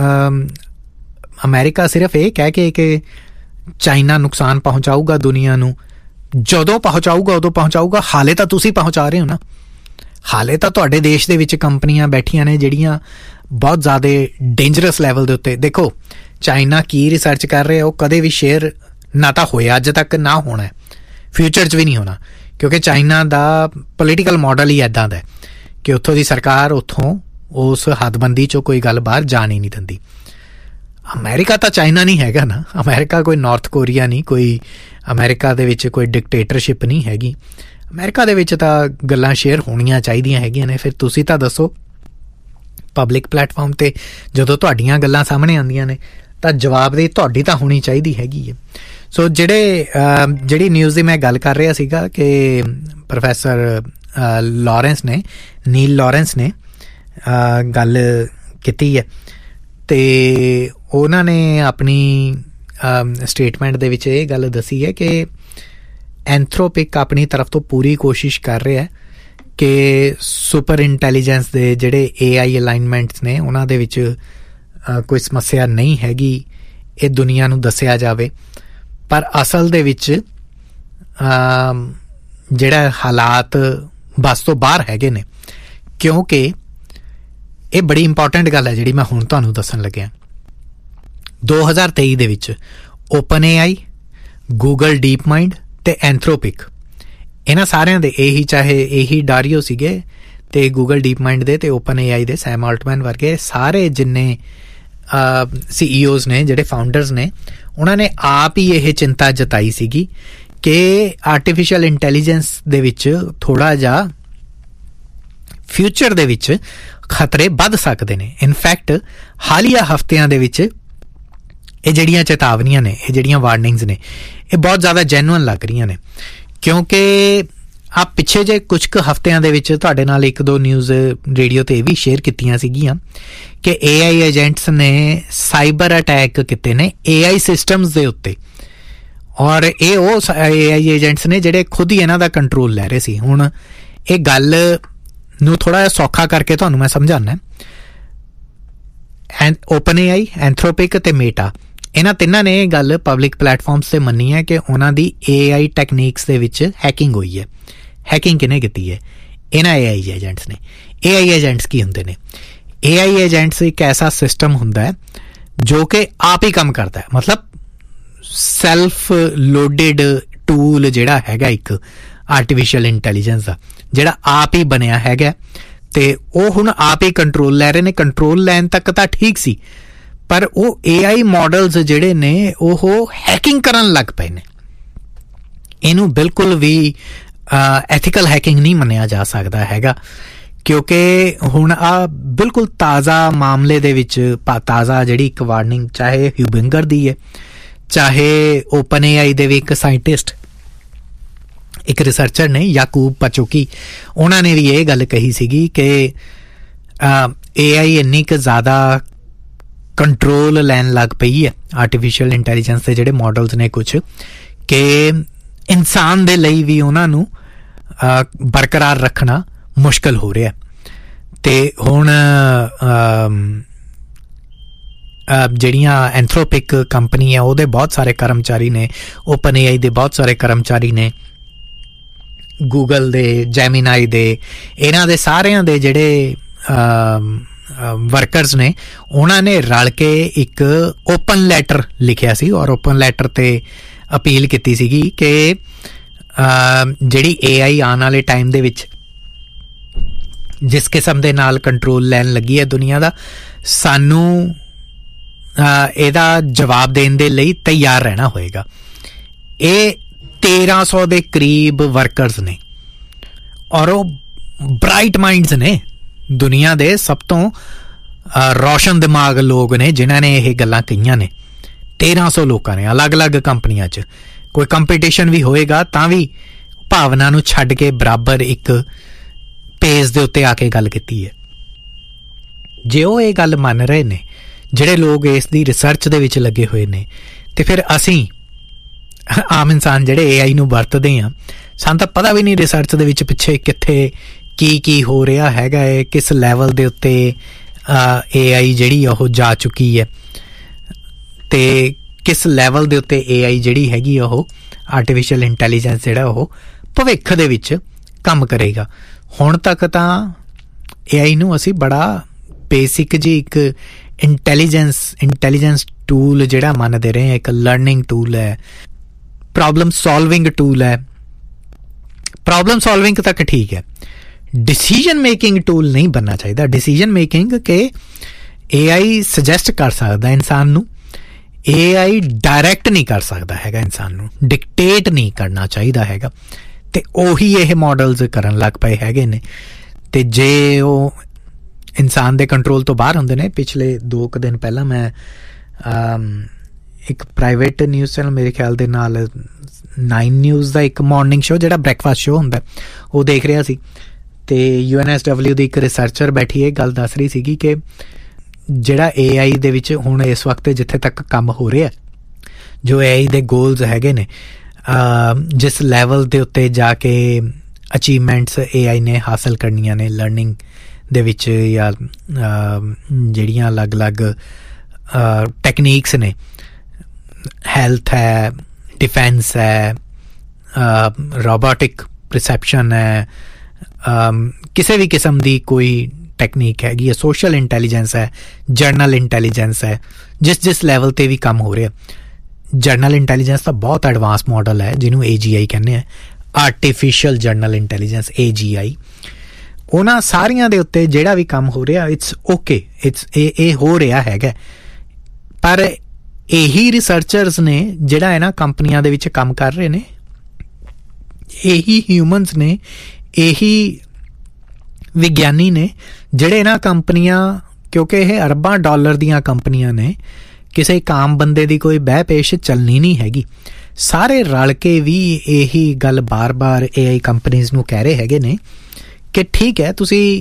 ਅਮਰੀਕਾ ਸਿਰਫ ਇਹ ਕਹਿ ਕੇ ਕਿ ਚਾਈਨਾ ਨੁਕਸਾਨ ਪਹੁੰਚਾਊਗਾ ਦੁਨੀਆ ਨੂੰ, ਜਦੋਂ ਪਹੁੰਚਾਊਗਾ ਉਦੋਂ ਪਹੁੰਚਾਊਗਾ, ਹਾਲੇ ਤਾਂ ਤੁਸੀਂ ਪਹੁੰਚਾ ਰਹੇ ਹੋ ਨਾ। ਹਾਲੇ ਤਾਂ ਤੁਹਾਡੇ ਦੇਸ਼ ਦੇ ਵਿੱਚ ਕੰਪਨੀਆਂ ਬੈਠੀਆਂ ਨੇ ਜਿਹੜੀਆਂ ਬਹੁਤ ਜ਼ਿਆਦਾ ਡੇਂਜਰਸ ਲੈਵਲ ਦੇ ਉੱਤੇ। ਦੇਖੋ ਚਾਈਨਾ ਕੀ ਰਿਸਰਚ ਕਰ ਰਿਹਾ, ਉਹ ਕਦੇ ਵੀ ਸ਼ੇਅਰ ਨਾ ਤਾਂ ਹੋਇਆ ਅੱਜ ਤੱਕ, ਨਾ ਹੋਣਾ, ਫਿਊਚਰ 'ਚ ਵੀ ਨਹੀਂ ਹੋਣਾ, ਕਿਉਂਕਿ ਚਾਈਨਾ ਦਾ ਪੋਲੀਟੀਕਲ ਮਾਡਲ ਹੀ ਇੱਦਾਂ ਦਾ ਕਿ ਉੱਥੋਂ ਦੀ ਸਰਕਾਰ ਉੱਥੋਂ ਉਸ ਹੱਦਬੰਦੀ 'ਚੋਂ ਕੋਈ ਗੱਲ ਬਾਹਰ ਜਾਣ ਹੀ ਨਹੀਂ ਦਿੰਦੀ। ਅਮਰੀਕਾ ਤਾਂ ਚਾਈਨਾ ਨਹੀਂ ਹੈਗਾ ਨਾ, ਅਮਰੀਕਾ ਕੋਈ ਨਾਰਥ ਕੋਰੀਆ ਨਹੀਂ, ਕੋਈ ਅਮਰੀਕਾ ਦੇ ਵਿੱਚ ਕੋਈ ਡਿਕਟੇਟਰਸ਼ਿਪ ਨਹੀਂ ਹੈਗੀ। ਅਮਰੀਕਾ ਦੇ ਵਿੱਚ ਤਾਂ ਗੱਲਾਂ ਸ਼ੇਅਰ ਹੋਣੀਆਂ ਚਾਹੀਦੀਆਂ ਹੈਗੀਆਂ ਨੇ। ਫਿਰ ਤੁਸੀਂ ਤਾਂ ਦੱਸੋ, ਪਬਲਿਕ ਪਲੇਟਫਾਰਮ 'ਤੇ ਜਦੋਂ ਤੁਹਾਡੀਆਂ ਗੱਲਾਂ ਸਾਹਮਣੇ ਆਉਂਦੀਆਂ ਨੇ ਤਾਂ ਜਵਾਬਦੇਹੀ ਤੁਹਾਡੀ ਤਾਂ ਹੋਣੀ ਚਾਹੀਦੀ ਹੈਗੀ ਹੈ। ਸੋ ਜਿਹੜੇ ਜਿਹੜੀ ਨਿਊਜ਼ ਦੀ ਮੈਂ ਗੱਲ ਕਰ ਰਿਹਾ ਸੀਗਾ ਕਿ ਪ੍ਰੋਫੈਸਰ ਲਾਰੈਂਸ ਨੇ, ਨੀਲ ਲਾਰੈਂਸ ਨੇ ਗੱਲ ਕੀਤੀ ਹੈ, ਅਤੇ ਉਹਨਾਂ ਨੇ ਆਪਣੀ ਸਟੇਟਮੈਂਟ ਦੇ ਵਿੱਚ ਇਹ ਗੱਲ ਦੱਸੀ ਹੈ ਕਿ ਐਂਥਰੋਪਿਕ ਆਪਣੀ ਤਰਫ ਤੋਂ ਪੂਰੀ ਕੋਸ਼ਿਸ਼ ਕਰ ਰਿਹਾ ਕਿ ਸੁਪਰ ਇੰਟੈਲੀਜੈਂਸ ਦੇ ਜਿਹੜੇ ਏ ਆਈ ਅਲਾਈਨਮੈਂਟਸ ਨੇ ਉਹਨਾਂ ਦੇ ਵਿੱਚ ਕੋਈ ਸਮੱਸਿਆ ਨਹੀਂ ਹੈਗੀ, ਇਹ ਦੁਨੀਆ ਨੂੰ ਦੱਸਿਆ ਜਾਵੇ। ਪਰ ਅਸਲ ਦੇ ਵਿੱਚ ਜਿਹੜਾ ਹਾਲਾਤ ਬਸ ਤੋਂ ਬਾਹਰ ਹੈਗੇ ਨੇ, ਕਿਉਂਕਿ ਇਹ ਬੜੀ ਇੰਪੋਰਟੈਂਟ ਗੱਲ ਹੈ ਜਿਹੜੀ ਮੈਂ ਹੁਣ ਤੁਹਾਨੂੰ ਦੱਸਣ ਲੱਗਿਆ। ਦੋ ਹਜ਼ਾਰ ਤੇਈ ਦੇ ਵਿੱਚ ਓਪਨ ਏ ਆਈ, ਗੂਗਲ ਡੀਪ ਮਾਈਂਡ ਅਤੇ ਐਂਥਰੋਪਿਕ, ਇਹਨਾਂ ਸਾਰਿਆਂ ਦੇ ਇਹੀ ਚਾਹੇ ਇਹੀ ਡਾਰੀਓ ਸੀਗੇ ਅਤੇ ਗੂਗਲ ਡੀਪ ਮਾਈਂਡ ਦੇ ਅਤੇ ਓਪਨ ਏ ਆਈ ਦੇ ਸੈਮ ਆਲਟਮੈਨ ਵਰਗੇ ਸਾਰੇ ਜਿੰਨੇ ਸੀ ਈ ਓਜ਼ ਨੇ, ਜਿਹੜੇ ਫਾਊਂਡਰਸ ਨੇ, ਉਹਨਾਂ ਨੇ ਆਪ ਹੀ ਇਹ ਚਿੰਤਾ ਜਤਾਈ ਸੀਗੀ ਕਿ ਆਰਟੀਫਿਸ਼ੀਅਲ ਇੰਟੈਲੀਜੈਂਸ ਦੇ ਵਿੱਚ ਥੋੜ੍ਹਾ ਜਿਹਾ ਫਿਊਚਰ ਦੇ ਵਿੱਚ ਖਤਰੇ ਵੱਧ ਸਕਦੇ ਨੇ। ਇਨਫੈਕਟ ਹਾਲੀਆ ਹਫ਼ਤਿਆਂ ਦੇ ਵਿੱਚ ਇਹ ਜਿਹੜੀਆਂ ਚੇਤਾਵਨੀਆਂ ਨੇ, ਇਹ ਜਿਹੜੀਆਂ ਵਾਰਨਿੰਗਸ ਨੇ, ਇਹ ਬਹੁਤ ਜ਼ਿਆਦਾ ਜੈਨੂਅਨ ਲੱਗ ਰਹੀਆਂ ਨੇ, ਕਿਉਂਕਿ ਆ ਪਿੱਛੇ ਜੇ ਕੁਝ ਕੁ ਹਫ਼ਤਿਆਂ ਦੇ ਵਿੱਚ ਤੁਹਾਡੇ ਨਾਲ ਇੱਕ ਦੋ ਨਿਊਜ਼ ਰੇਡੀਓ 'ਤੇ ਇਹ ਵੀ ਸ਼ੇਅਰ ਕੀਤੀਆਂ ਸੀਗੀਆਂ ਕਿ ਏ ਆਈ ਏਜੰਟਸ ਨੇ ਸਾਈਬਰ ਅਟੈਕ ਕੀਤੇ ਨੇ ਏ ਆਈ ਸਿਸਟਮਸ ਦੇ ਉੱਤੇ, ਔਰ ਇਹ ਉਹ ਏ ਆਈ ਏਜੰਟਸ ਨੇ ਜਿਹੜੇ ਖੁਦ ਹੀ ਇਹਨਾਂ ਦਾ ਕੰਟਰੋਲ ਲੈ ਰਹੇ ਸੀ। ਹੁਣ ਇਹ ਗੱਲ ਨੂੰ ਥੋੜ੍ਹਾ ਜਿਹਾ ਸੌਖਾ ਕਰਕੇ ਤੁਹਾਨੂੰ ਮੈਂ ਸਮਝਾਉਣਾ। ਐਂ ਓਪਨ ਏ ਆਈ, ਐਂਥਰੋਪਿਕ ਅਤੇ ਮੇਟਾ, ਇਹਨਾਂ ਤਿੰਨਾਂ ਨੇ ਇਹ ਗੱਲ ਪਬਲਿਕ ਪਲੇਟਫਾਰਮਸ 'ਤੇ ਮੰਨੀ ਹੈ ਕਿ ਉਹਨਾਂ ਦੀ ਏ ਆਈ ਟੈਕਨੀਕਸ ਦੇ ਵਿੱਚ ਹੈਕਿੰਗ ਹੋਈ ਹੈ। ਹੈਕਿੰਗ ਕਿਹਨੇ ਕੀਤੀ ਹੈ? ਇਹਨਾਂ ਏ ਆਈ ਏਜੰਟਸ ਨੇ। ਏ ਆਈ ਏਜੰਟਸ ਕੀ ਹੁੰਦੇ ਨੇ? ਏ ਆਈ ਏਜੰਟਸ ਇੱਕ ਐਸਾ ਸਿਸਟਮ ਹੁੰਦਾ ਹੈ ਜੋ ਕਿ ਆਪ ਹੀ ਕੰਮ ਕਰਦਾ ਹੈ, ਮਤਲਬ ਸੈਲਫ ਲੋਡਿਡ ਟੂਲ ਜਿਹੜਾ ਹੈਗਾ ਇੱਕ ਆਰਟੀਫਿਸ਼ੀਅਲ ਇੰਟੈਲੀਜੈਂਸ ਦਾ, ਜਿਹੜਾ ਆਪ ਹੀ ਬਣਿਆ ਹੈਗਾ, ਅਤੇ ਉਹ ਹੁਣ ਆਪ ਹੀ ਕੰਟਰੋਲ ਲੈ ਰਹੇ ਨੇ। ਕੰਟਰੋਲ ਲੈਣ ਤੱਕ ਤਾਂ ਠੀਕ ਸੀ, ਪਰ ਉਹ ਏ ਆਈ ਮਾਡਲਸ ਜਿਹੜੇ ਨੇ ਉਹ ਹੈਕਿੰਗ ਕਰਨ ਲੱਗ ਪਏ ਨੇ। ਇਹਨੂੰ ਬਿਲਕੁਲ ਵੀ ਐਥੀਕਲ ਹੈਕਿੰਗ ਨਹੀਂ ਮੰਨਿਆ ਜਾ ਸਕਦਾ ਹੈਗਾ, ਕਿਉਂਕਿ ਹੁਣ ਆ ਬਿਲਕੁਲ ਤਾਜ਼ਾ ਮਾਮਲੇ ਦੇ ਵਿੱਚ ਤਾਜ਼ਾ ਜਿਹੜੀ ਇੱਕ ਵਾਰਨਿੰਗ, ਚਾਹੇ ਹਿਊਬਿੰਗਰ ਦੀ ਹੈ, ਚਾਹੇ ਓਪਨ ਏ ਆਈ ਦੇ ਵੀ ਇੱਕ ਸਾਇੰਟਿਸਟ, ਇੱਕ ਰਿਸਰਚਰ ਨੇ ਯਾਕੂਬ ਪਚੋਕੀ, ਉਹਨਾਂ ਨੇ ਵੀ ਇਹ ਗੱਲ ਕਹੀ ਸੀਗੀ ਕਿ ਏ ਆਈ ਇੰਨੀ ਕੁ ਜ਼ਿਆਦਾ ਕੰਟਰੋਲ ਲੈਣ ਲੱਗ ਪਈ ਹੈ ਆਰਟੀਫਿਸ਼ੀਅਲ ਇੰਟੈਲੀਜੈਂਸ ਦੇ ਜਿਹੜੇ ਮਾਡਲਸ ਨੇ ਕੁਛ, ਕਿ ਇਨਸਾਨ ਦੇ ਲਈ ਵੀ ਉਹਨਾਂ ਨੂੰ ਬਰਕਰਾਰ ਰੱਖਣਾ ਮੁਸ਼ਕਿਲ ਹੋ ਰਿਹਾ। ਅਤੇ ਹੁਣ ਜਿਹੜੀਆਂ ਐਂਥਰੋਪਿਕ ਕੰਪਨੀ ਆ ਉਹਦੇ ਬਹੁਤ ਸਾਰੇ ਕਰਮਚਾਰੀ ਨੇ, ਓਪਨ ਏ ਆਈ ਦੇ ਬਹੁਤ ਸਾਰੇ ਕਰਮਚਾਰੀ ਨੇ, ਗੂਗਲ ਦੇ, ਜੈਮੀਨਾਈ ਦੇ, ਇਹਨਾਂ ਦੇ ਸਾਰਿਆਂ ਦੇ ਜਿਹੜੇ ਵਰਕਰਸ ਨੇ ਉਹਨਾਂ ਨੇ ਰਲ ਕੇ ਇੱਕ ਓਪਨ ਲੈਟਰ ਲਿਖਿਆ ਸੀ ਔਰ ਓਪਨ ਲੈਟਰ 'ਤੇ ਅਪੀਲ ਕੀਤੀ ਸੀਗੀ ਕਿ ਜਿਹੜੀ ਏ ਆਈ ਆਉਣ ਵਾਲੇ ਟਾਈਮ ਦੇ ਵਿੱਚ ਜਿਸ ਕਿਸਮ ਦੇ ਨਾਲ ਕੰਟਰੋਲ ਲੈਣ ਲੱਗੀ ਹੈ ਦੁਨੀਆ ਦਾ, ਸਾਨੂੰ ਇਹਦਾ ਜਵਾਬ ਦੇਣ ਦੇ ਲਈ ਤਿਆਰ ਰਹਿਣਾ ਹੋਏਗਾ। ਇਹ ਤੇਰਾਂ ਸੌ ਦੇ ਕਰੀਬ ਵਰਕਰਸ ਨੇ ਔਰ ਉਹ ਬਰਾਈਟ ਮਾਈਂਡਸ ਨੇ, ਦੁਨੀਆ ਦੇ ਸਭ ਤੋਂ ਰੋਸ਼ਨ ਦਿਮਾਗ ਲੋਕ ਨੇ ਜਿਨ੍ਹਾਂ ਨੇ ਇਹ ਗੱਲਾਂ ਕਹੀਆਂ ਨੇ। ਤੇਰਾਂ ਸੌ ਲੋਕਾਂ ਨੇ ਅਲੱਗ-ਅਲੱਗ ਕੰਪਨੀਆਂ 'ਚ, ਕੋਈ ਕੰਪੀਟੀਸ਼ਨ ਵੀ ਹੋਏਗਾ ਤਾਂ ਵੀ ਭਾਵਨਾ ਨੂੰ ਛੱਡ ਕੇ ਬਰਾਬਰ ਇੱਕ ਪੇਜ ਦੇ ਉੱਤੇ ਆ ਕੇ ਗੱਲ ਕੀਤੀ ਹੈ। ਜੇ ਉਹ ਇਹ ਗੱਲ ਮੰਨ ਰਹੇ ਨੇ, ਜਿਹੜੇ ਲੋਕ ਇਸ ਦੀ ਰਿਸਰਚ ਦੇ ਵਿੱਚ ਲੱਗੇ ਹੋਏ ਨੇ, ਤੇ ਫਿਰ ਅਸੀਂ ਆਮ ਇਨਸਾਨ ਜਿਹੜੇ ਏ ਆਈ ਨੂੰ ਵਰਤਦੇ ਹਾਂ, ਸਾਨੂੰ ਤਾਂ ਪਤਾ ਵੀ ਨਹੀਂ ਰਿਸਰਚ ਦੇ ਵਿੱਚ ਪਿੱਛੇ ਕਿੱਥੇ ਕੀ ਕੀ ਹੋ ਰਿਹਾ ਹੈਗਾ ਹੈ, ਕਿਸ ਲੈਵਲ ਦੇ ਉੱਤੇ ਏ ਆਈ ਜਿਹੜੀ ਉਹ ਜਾ ਚੁੱਕੀ ਹੈ ਤੇ ਕਿਸ ਲੈਵਲ ਦੇ ਉੱਤੇ ਏ ਆਈ ਜਿਹੜੀ ਹੈਗੀ ਉਹ ਆਰਟੀਫਿਸ਼ੀਅਲ ਇੰਟੈਲੀਜੈਂਸ ਜਿਹੜਾ ਉਹ ਭਵਿੱਖ ਦੇ ਵਿੱਚ ਕੰਮ ਕਰੇਗਾ। ਹੁਣ ਤੱਕ ਤਾਂ ਏ ਆਈ ਨੂੰ ਅਸੀਂ ਬੜਾ ਬੇਸਿਕ ਜੀ ਇੱਕ ਇੰਟੈਲੀਜੈਂਸ ਇੰਟੈਲੀਜੈਂਸ ਟੂਲ ਜਿਹੜਾ ਮੰਨਦੇ ਰਹੇ, ਇੱਕ ਲਰਨਿੰਗ ਟੂਲ ਹੈ, ਪ੍ਰੋਬਲਮ ਸੋਲਵਿੰਗ ਟੂਲ ਹੈ। ਪ੍ਰੋਬਲਮ ਸੋਲਵਿੰਗ ਤੱਕ ਠੀਕ ਹੈ, ਡਿਸੀਜਨ ਮੇਕਿੰਗ ਟੂਲ ਨਹੀਂ ਬਣਨਾ ਚਾਹੀਦਾ। ਡਿਸੀਜਨ ਮੇਕਿੰਗ ਕਿ ਏ ਆਈ ਸੁਜੈਸਟ ਕਰ ਸਕਦਾ ਇਨਸਾਨ ਨੂੰ, ਏ ਆਈ ਡਾਇਰੈਕਟ ਨਹੀਂ ਕਰ ਸਕਦਾ ਹੈਗਾ ਇਨਸਾਨ ਨੂੰ, ਡਿਕਟੇਟ ਨਹੀਂ ਕਰਨਾ ਚਾਹੀਦਾ ਹੈਗਾ। ਤੇ ਉਹੀ ਇਹ ਮਾਡਲਸ ਕਰਨ ਲੱਗ ਪਏ ਹੈਗੇ ਨੇ। ਤੇ ਜੇ ਉਹ ਇਨਸਾਨ ਦੇ ਕੰਟਰੋਲ ਤੋਂ ਬਾਹਰ ਹੁੰਦੇ ਨੇ, ਪਿਛਲੇ ਦੋ ਕੁ ਦਿਨ ਪਹਿਲਾਂ ਮੈਂ ਇੱਕ ਪ੍ਰਾਈਵੇਟ ਨਿਊਜ਼ ਚੈਨਲ, ਮੇਰੇ ਖਿਆਲ ਦੇ ਨਾਲ ਨਾਈਨ ਨਿਊਜ਼ ਦਾ ਇੱਕ ਮਾਰਨਿੰਗ ਸ਼ੋ ਜਿਹੜਾ ਬ੍ਰੇਕਫਾਸਟ ਸ਼ੋ ਹੁੰਦਾ, ਉਹ ਦੇਖ ਰਿਹਾ ਸੀ। ਤੇ ਯੂ ਐਨ ਐਸ ਡਬਲਿਊ ਦੀ ਇੱਕ ਰਿਸਰਚਰ ਬੈਠੀ ਇਹ ਗੱਲ ਦੱਸ ਰਹੀ ਸੀਗੀ ਕਿ ਜਿਹੜਾ ਏ ਆਈ ਦੇ ਵਿੱਚ ਹੁਣ ਇਸ ਵਕਤ ਜਿੱਥੇ ਤੱਕ ਕੰਮ ਹੋ ਰਿਹਾ, ਜੋ ਏ ਆਈ ਦੇ ਗੋਲਸ ਹੈਗੇ ਨੇ, ਜਿਸ ਲੈਵਲ ਦੇ ਉੱਤੇ ਜਾ ਕੇ ਅਚੀਵਮੈਂਟਸ ਏ ਆਈ ਨੇ ਹਾਸਲ ਕਰਨੀਆਂ ਨੇ ਲਰਨਿੰਗ ਦੇ ਵਿੱਚ, ਜਾਂ ਜਿਹੜੀਆਂ ਅਲੱਗ-ਅਲੱਗ ਟੈਕਨੀਕਸ ਨੇ, ਹੈਲਥ ਹੈ, ਡਿਫੈਂਸ ਹੈ, ਰੋਬੋਟਿਕ ਪਰਸੈਪਸ਼ਨ ਹੈ, ਕਿਸੇ ਵੀ ਕਿਸਮ ਦੀ ਕੋਈ ਟੈਕਨੀਕ ਹੈਗੀ ਹੈ, ਸੋਸ਼ਲ ਇੰਟੈਲੀਜੈਂਸ ਹੈ, ਜਰਨਲ ਇੰਟੈਲੀਜੈਂਸ ਹੈ, ਜਿਸ ਜਿਸ ਲੈਵਲ 'ਤੇ ਵੀ ਕੰਮ ਹੋ ਰਿਹਾ। ਜਰਨਲ ਇੰਟੈਲੀਜੈਂਸ ਤਾਂ ਬਹੁਤ ਐਡਵਾਂਸ ਮਾਡਲ ਹੈ ਜਿਹਨੂੰ ਏ ਜੀ ਆਈ ਕਹਿੰਦੇ ਆ, ਆਰਟੀਫਿਸ਼ੀਅਲ ਜਰਨਲ ਇੰਟੈਲੀਜੈਂਸ ਏ ਜੀ ਆਈ। ਉਹਨਾਂ ਸਾਰੀਆਂ ਦੇ ਉੱਤੇ ਜਿਹੜਾ ਵੀ ਕੰਮ ਹੋ ਰਿਹਾ, ਇਟਸ ਓਕੇ, ਇਟਸ ਇਹ ਇਹ ਹੋ ਰਿਹਾ ਹੈਗਾ। ਪਰ ਇਹੀ ਰਿਸਰਚਰਸ ਨੇ ਜਿਹੜਾ ਇਹਨਾਂ ਕੰਪਨੀਆਂ ਦੇ ਵਿੱਚ ਕੰਮ ਕਰ ਰਹੇ ਨੇ, ਇਹੀ ਹਿਊਮਨਸ ਨੇ, ਇਹੀ ਵਿਗਿਆਨੀ ਨੇ ਜਿਹੜੇ ਇਹਨਾਂ ਕੰਪਨੀਆਂ, ਕਿਉਂਕਿ ਇਹ ਅਰਬਾਂ ਡਾਲਰ ਦੀਆਂ ਕੰਪਨੀਆਂ ਨੇ, ਕਿਸੇ ਇੱਕ ਆਮ ਬੰਦੇ ਦੀ ਕੋਈ ਬਹਿ ਪੇਸ਼ ਚੱਲਣੀ ਨਹੀਂ ਹੈਗੀ। ਸਾਰੇ ਰਲ ਕੇ ਵੀ ਇਹੀ ਗੱਲ ਬਾਰ-ਬਾਰ ਏ ਆਈ ਕੰਪਨੀਜ਼ ਨੂੰ ਕਹਿ ਰਹੇ ਹੈਗੇ ਨੇ ਕਿ ਠੀਕ ਹੈ, ਤੁਸੀਂ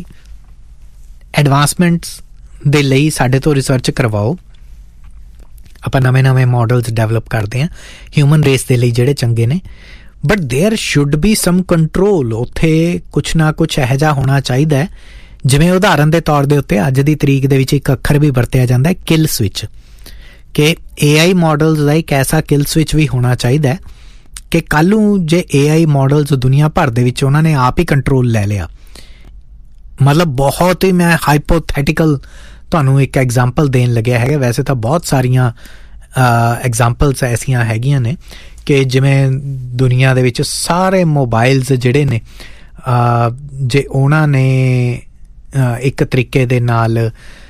ਐਡਵਾਂਸਮੈਂਟਸ ਦੇ ਲਈ ਸਾਡੇ ਤੋਂ ਰਿਸਰਚ ਕਰਵਾਓ, ਆਪਾਂ ਨਵੇਂ-ਨਵੇਂ ਮਾਡਲਸ ਡਿਵੈਲਪ ਕਰਦੇ ਹਾਂ ਹਿਊਮਨ ਰੇਸ ਦੇ ਲਈ ਜਿਹੜੇ ਚੰਗੇ ਨੇ, but there should be sum control. ਉੱਥੇ ਕੁਛ ਨਾ ਕੁਛ ਇਹੋ ਜਿਹਾ ਹੋਣਾ ਚਾਹੀਦਾ ਹੈ, ਜਿਵੇਂ ਉਦਾਹਰਨ ਦੇ ਤੌਰ ਦੇ ਉੱਤੇ ਅੱਜ ਦੀ ਤਰੀਕ ਦੇ ਵਿੱਚ ਇੱਕ ਅੱਖਰ ਵੀ ਵਰਤਿਆ ਜਾਂਦਾ ਹੈ, ਕਿਲ ਸਵਿਚ, ਕਿ ਏ ਆਈ ਮਾਡਲਸ ਦਾ ਇੱਕ ਐਸਾ ਕਿਲ ਸਵਿਚ ਵੀ ਹੋਣਾ ਚਾਹੀਦਾ ਹੈ ਕਿ ਕੱਲ੍ਹ ਨੂੰ ਜੇ ਏ ਆਈ ਮਾਡਲਸ ਦੁਨੀਆ ਭਰ ਦੇ ਵਿੱਚ ਉਹਨਾਂ ਨੇ ਆਪ ਹੀ ਕੰਟਰੋਲ ਲੈ ਲਿਆ, ਮਤਲਬ ਬਹੁਤ ਹੀ, ਮੈਂ ਹਾਈਪੋਥੈਟੀਕਲ ਤੁਹਾਨੂੰ ਇੱਕ ਐਗਜ਼ਾਮਪਲ ਦੇਣ ਲੱਗਿਆ ਹੈਗਾ, ਵੈਸੇ ਤਾਂ ਬਹੁਤ ਸਾਰੀਆਂ ਐਗਜ਼ਾਮਪਲਸ ਐਸੀਆਂ ਹੈਗੀਆਂ ਨੇ ਕਿ ਜਿਵੇਂ ਦੁਨੀਆ ਦੇ ਵਿੱਚ ਸਾਰੇ ਮੋਬਾਈਲਸ ਜਿਹੜੇ ਨੇ, ਜੇ ਉਹਨਾਂ ਨੇ ਇੱਕ ਤਰੀਕੇ ਦੇ ਨਾਲ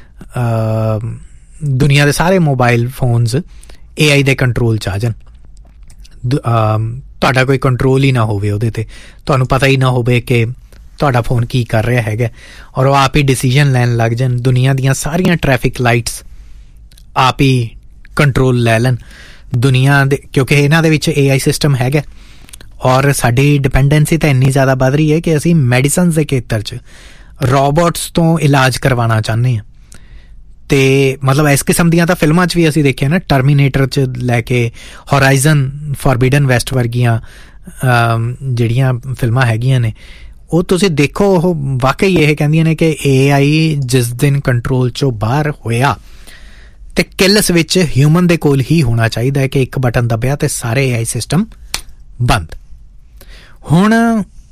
ਦੁਨੀਆ ਦੇ ਸਾਰੇ ਮੋਬਾਈਲ ਫੋਨਸ ਏ ਆਈ ਦੇ ਕੰਟਰੋਲ 'ਚ ਆ ਜਾਣ, ਤੁਹਾਡਾ ਕੋਈ ਕੰਟਰੋਲ ਹੀ ਨਾ ਹੋਵੇ ਉਹਦੇ 'ਤੇ, ਤੁਹਾਨੂੰ ਪਤਾ ਹੀ ਨਾ ਹੋਵੇ ਕਿ ਤੁਹਾਡਾ ਫੋਨ ਕੀ ਕਰ ਰਿਹਾ ਹੈਗਾ, ਔਰ ਉਹ ਆਪ ਹੀ ਡਿਸੀਜਨ ਲੈਣ ਲੱਗ ਜਾਣ, ਦੁਨੀਆ ਦੀਆਂ ਸਾਰੀਆਂ ਟ੍ਰੈਫਿਕ ਲਾਈਟਸ ਆਪ ਹੀ ਕੰਟਰੋਲ ਲੈ ਲੈਣ ਦੁਨੀਆ ਦੇ, ਕਿਉਂਕਿ ਇਹਨਾਂ ਦੇ ਵਿੱਚ ਏ ਆਈ ਸਿਸਟਮ ਹੈਗਾ। ਔਰ ਸਾਡੀ ਡਿਪੈਂਡੈਂਸੀ ਤਾਂ ਇੰਨੀ ਜ਼ਿਆਦਾ ਵੱਧ ਰਹੀ ਹੈ ਕਿ ਅਸੀਂ ਮੈਡੀਸਨਸ ਦੇ ਖੇਤਰ 'ਚ ਰੋਬੋਟਸ ਤੋਂ ਇਲਾਜ ਕਰਵਾਉਣਾ ਚਾਹੁੰਦੇ ਹਾਂ। ਅਤੇ ਮਤਲਬ ਇਸ ਕਿਸਮ ਦੀਆਂ ਤਾਂ ਫਿਲਮਾਂ 'ਚ ਵੀ ਅਸੀਂ ਦੇਖਿਆ ਨਾ, ਟਰਮੀਨੇਟਰ 'ਚ ਲੈ ਕੇ ਹੋਰਾਈਜ਼ਨ ਫੋਰਬਿਡਨ ਵੈਸਟ ਵਰਗੀਆਂ ਜਿਹੜੀਆਂ ਫਿਲਮਾਂ ਹੈਗੀਆਂ ਨੇ, ਉਹ ਤੁਸੀਂ ਦੇਖੋ, ਉਹ ਵਾਕਈ ਇਹ ਕਹਿੰਦੀਆਂ ਨੇ ਕਿ ਏ ਆਈ ਜਿਸ ਦਿਨ ਕੰਟਰੋਲ 'ਚੋਂ ਬਾਹਰ ਹੋਇਆ ਤੇ ਕਿਲਸ ਵਿੱਚ ਹਿਊਮਨ ਦੇ ਕੋਲ ਹੀ ਹੋਣਾ ਚਾਹੀਦਾ ਹੈ ਕਿ ਇੱਕ ਬਟਨ ਦੱਬਿਆ ਤੇ ਸਾਰੇ ਏ ਆਈ ਸਿਸਟਮ ਬੰਦ। ਹੁਣ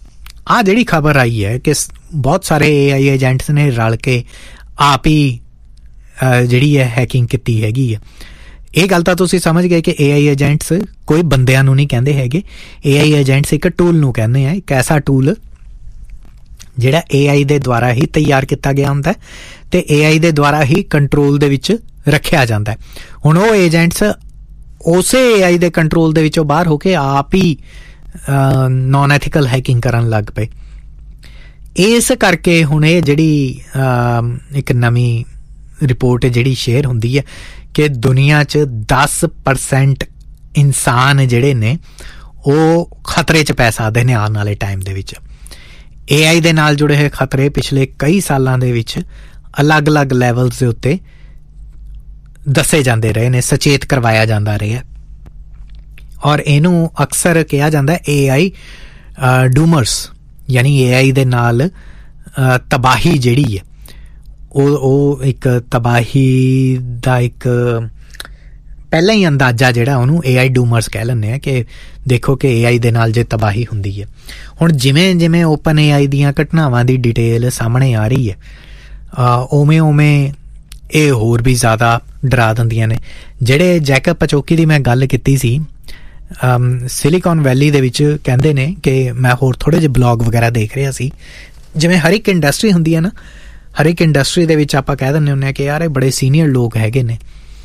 ਆ ਜਿਹੜੀ ਖਬਰ ਆਈ ਹੈ ਕਿ ਬਹੁਤ ਸਾਰੇ ਏ ਆਈ ਏਜੰਟਸ ਨੇ ਰਲ ਕੇ ਆਪ ਹੀ ਜਿਹੜੀ ਹੈ ਹੈਕਿੰਗ ਕੀਤੀ ਹੈਗੀ ਹੈ। ਇਹ ਗੱਲ ਤਾਂ ਤੁਸੀਂ ਸਮਝ ਗਏ ਕਿ ਏ ਆਈ ਏਜੰਟਸ ਕੋਈ ਬੰਦਿਆਂ ਨੂੰ ਨਹੀਂ ਕਹਿੰਦੇ ਹੈਗੇ। ਏ ਆਈ ਏਜੰਟਸ ਇੱਕ ਟੂਲ ਨੂੰ ਕਹਿੰਦੇ ਆ, ਇੱਕ ਐਸਾ ਟੂਲ ਜਿਹੜਾ ਏ ਆਈ ਦੇ ਦੁਆਰਾ ਹੀ ਤਿਆਰ ਕੀਤਾ ਗਿਆ ਹੁੰਦਾ ਅਤੇ ਏ ਆਈ ਦੇ ਦੁਆਰਾ ਹੀ ਕੰਟਰੋਲ ਦੇ ਵਿੱਚ ਰੱਖਿਆ ਜਾਂਦਾ। ਹੁਣ ਉਹ ਏਜੰਟਸ ਉਸੇ ਏ ਆਈ ਦੇ ਕੰਟਰੋਲ ਦੇ ਵਿੱਚੋਂ ਬਾਹਰ ਹੋ ਕੇ ਆਪ ਹੀ ਨੋਨ ਐਥੀਕਲ ਹੈਕਿੰਗ ਕਰਨ ਲੱਗ ਪਏ। ਇਸ ਕਰਕੇ ਹੁਣ ਇਹ ਜਿਹੜੀ ਇੱਕ ਨਵੀਂ ਰਿਪੋਰਟ ਜਿਹੜੀ ਸ਼ੇਅਰ ਹੁੰਦੀ ਹੈ ਕਿ ਦੁਨੀਆ 'ਚ ਦਸ ਪਰਸੈਂਟ ਇਨਸਾਨ ਜਿਹੜੇ ਨੇ ਉਹ ਖਤਰੇ 'ਚ ਪੈ ਸਕਦੇ ਨੇ ਆਉਣ ਵਾਲੇ ਟਾਈਮ ਦੇ ਵਿੱਚ। ਏ ਆਈ ਦੇ ਨਾਲ ਜੁੜੇ ਹੋਏ ਖਤਰੇ ਪਿਛਲੇ ਕਈ ਸਾਲਾਂ ਦੇ ਵਿੱਚ ਅਲੱਗ-ਅਲੱਗ ਲੈਵਲਸ ਦੇ ਉੱਤੇ ਦੱਸੇ ਜਾਂਦੇ ਰਹੇ ਨੇ, ਸੁਚੇਤ ਕਰਵਾਇਆ ਜਾਂਦਾ ਰਿਹਾ। ਔਰ ਇਹਨੂੰ ਅਕਸਰ ਕਿਹਾ ਜਾਂਦਾ ਏ ਆਈ ਡੂਮਰਸ, ਯਾਨੀ ਏ ਆਈ ਦੇ ਨਾਲ ਤਬਾਹੀ ਜਿਹੜੀ ਹੈ ਉਹ ਉਹ ਇੱਕ ਤਬਾਹੀ ਦਾ ਇੱਕ ਪਹਿਲਾਂ ਹੀ ਅੰਦਾਜ਼ਾ ਜਿਹੜਾ ਉਹਨੂੰ ਏ ਆਈ ਡੂਮਰਸ ਕਹਿ ਲੈਂਦੇ ਆ ਕਿ ਦੇਖੋ ਕਿ ਏ ਆਈ ਦੇ ਨਾਲ ਜੇ ਤਬਾਹੀ ਹੁੰਦੀ ਹੈ। ਹੁਣ ਜਿਵੇਂ ਜਿਵੇਂ ਓਪਨ ਏ ਆਈ ਦੀਆਂ ਘਟਨਾਵਾਂ ਦੀ ਡਿਟੇਲ ਸਾਹਮਣੇ ਆ ਰਹੀ ਹੈ ਉਵੇਂ ਉਵੇਂ ਇਹ ਹੋਰ ਵੀ ਜ਼ਿਆਦਾ ਡਰਾ ਦਿੰਦੀਆਂ ਨੇ। ਜਿਹੜੇ ਜੈਕਬ ਪਚੌਕੀ ਦੀ ਮੈਂ ਗੱਲ ਕੀਤੀ ਸੀ, ਸਿਲੀਕਨ ਵੈਲੀ ਦੇ ਵਿੱਚ ਕਹਿੰਦੇ ਨੇ ਕਿ ਮੈਂ ਹੋਰ ਥੋੜ੍ਹੇ ਜਿਹੇ ਬਲੌਗ ਵਗੈਰਾ ਦੇਖ ਰਿਹਾ ਸੀ। ਜਿਵੇਂ ਹਰ ਇੱਕ ਇੰਡਸਟਰੀ ਹੁੰਦੀ ਹੈ ਨਾ, ਹਰ ਇੱਕ ਇੰਡਸਟਰੀ ਦੇ ਵਿੱਚ ਆਪਾਂ ਕਹਿ ਦਿੰਦੇ ਹੁੰਦੇ ਹਾਂ ਕਿ ਯਾਰ ਇਹ ਬੜੇ ਸੀਨੀਅਰ ਲੋਕ ਹੈਗੇ ਨੇ।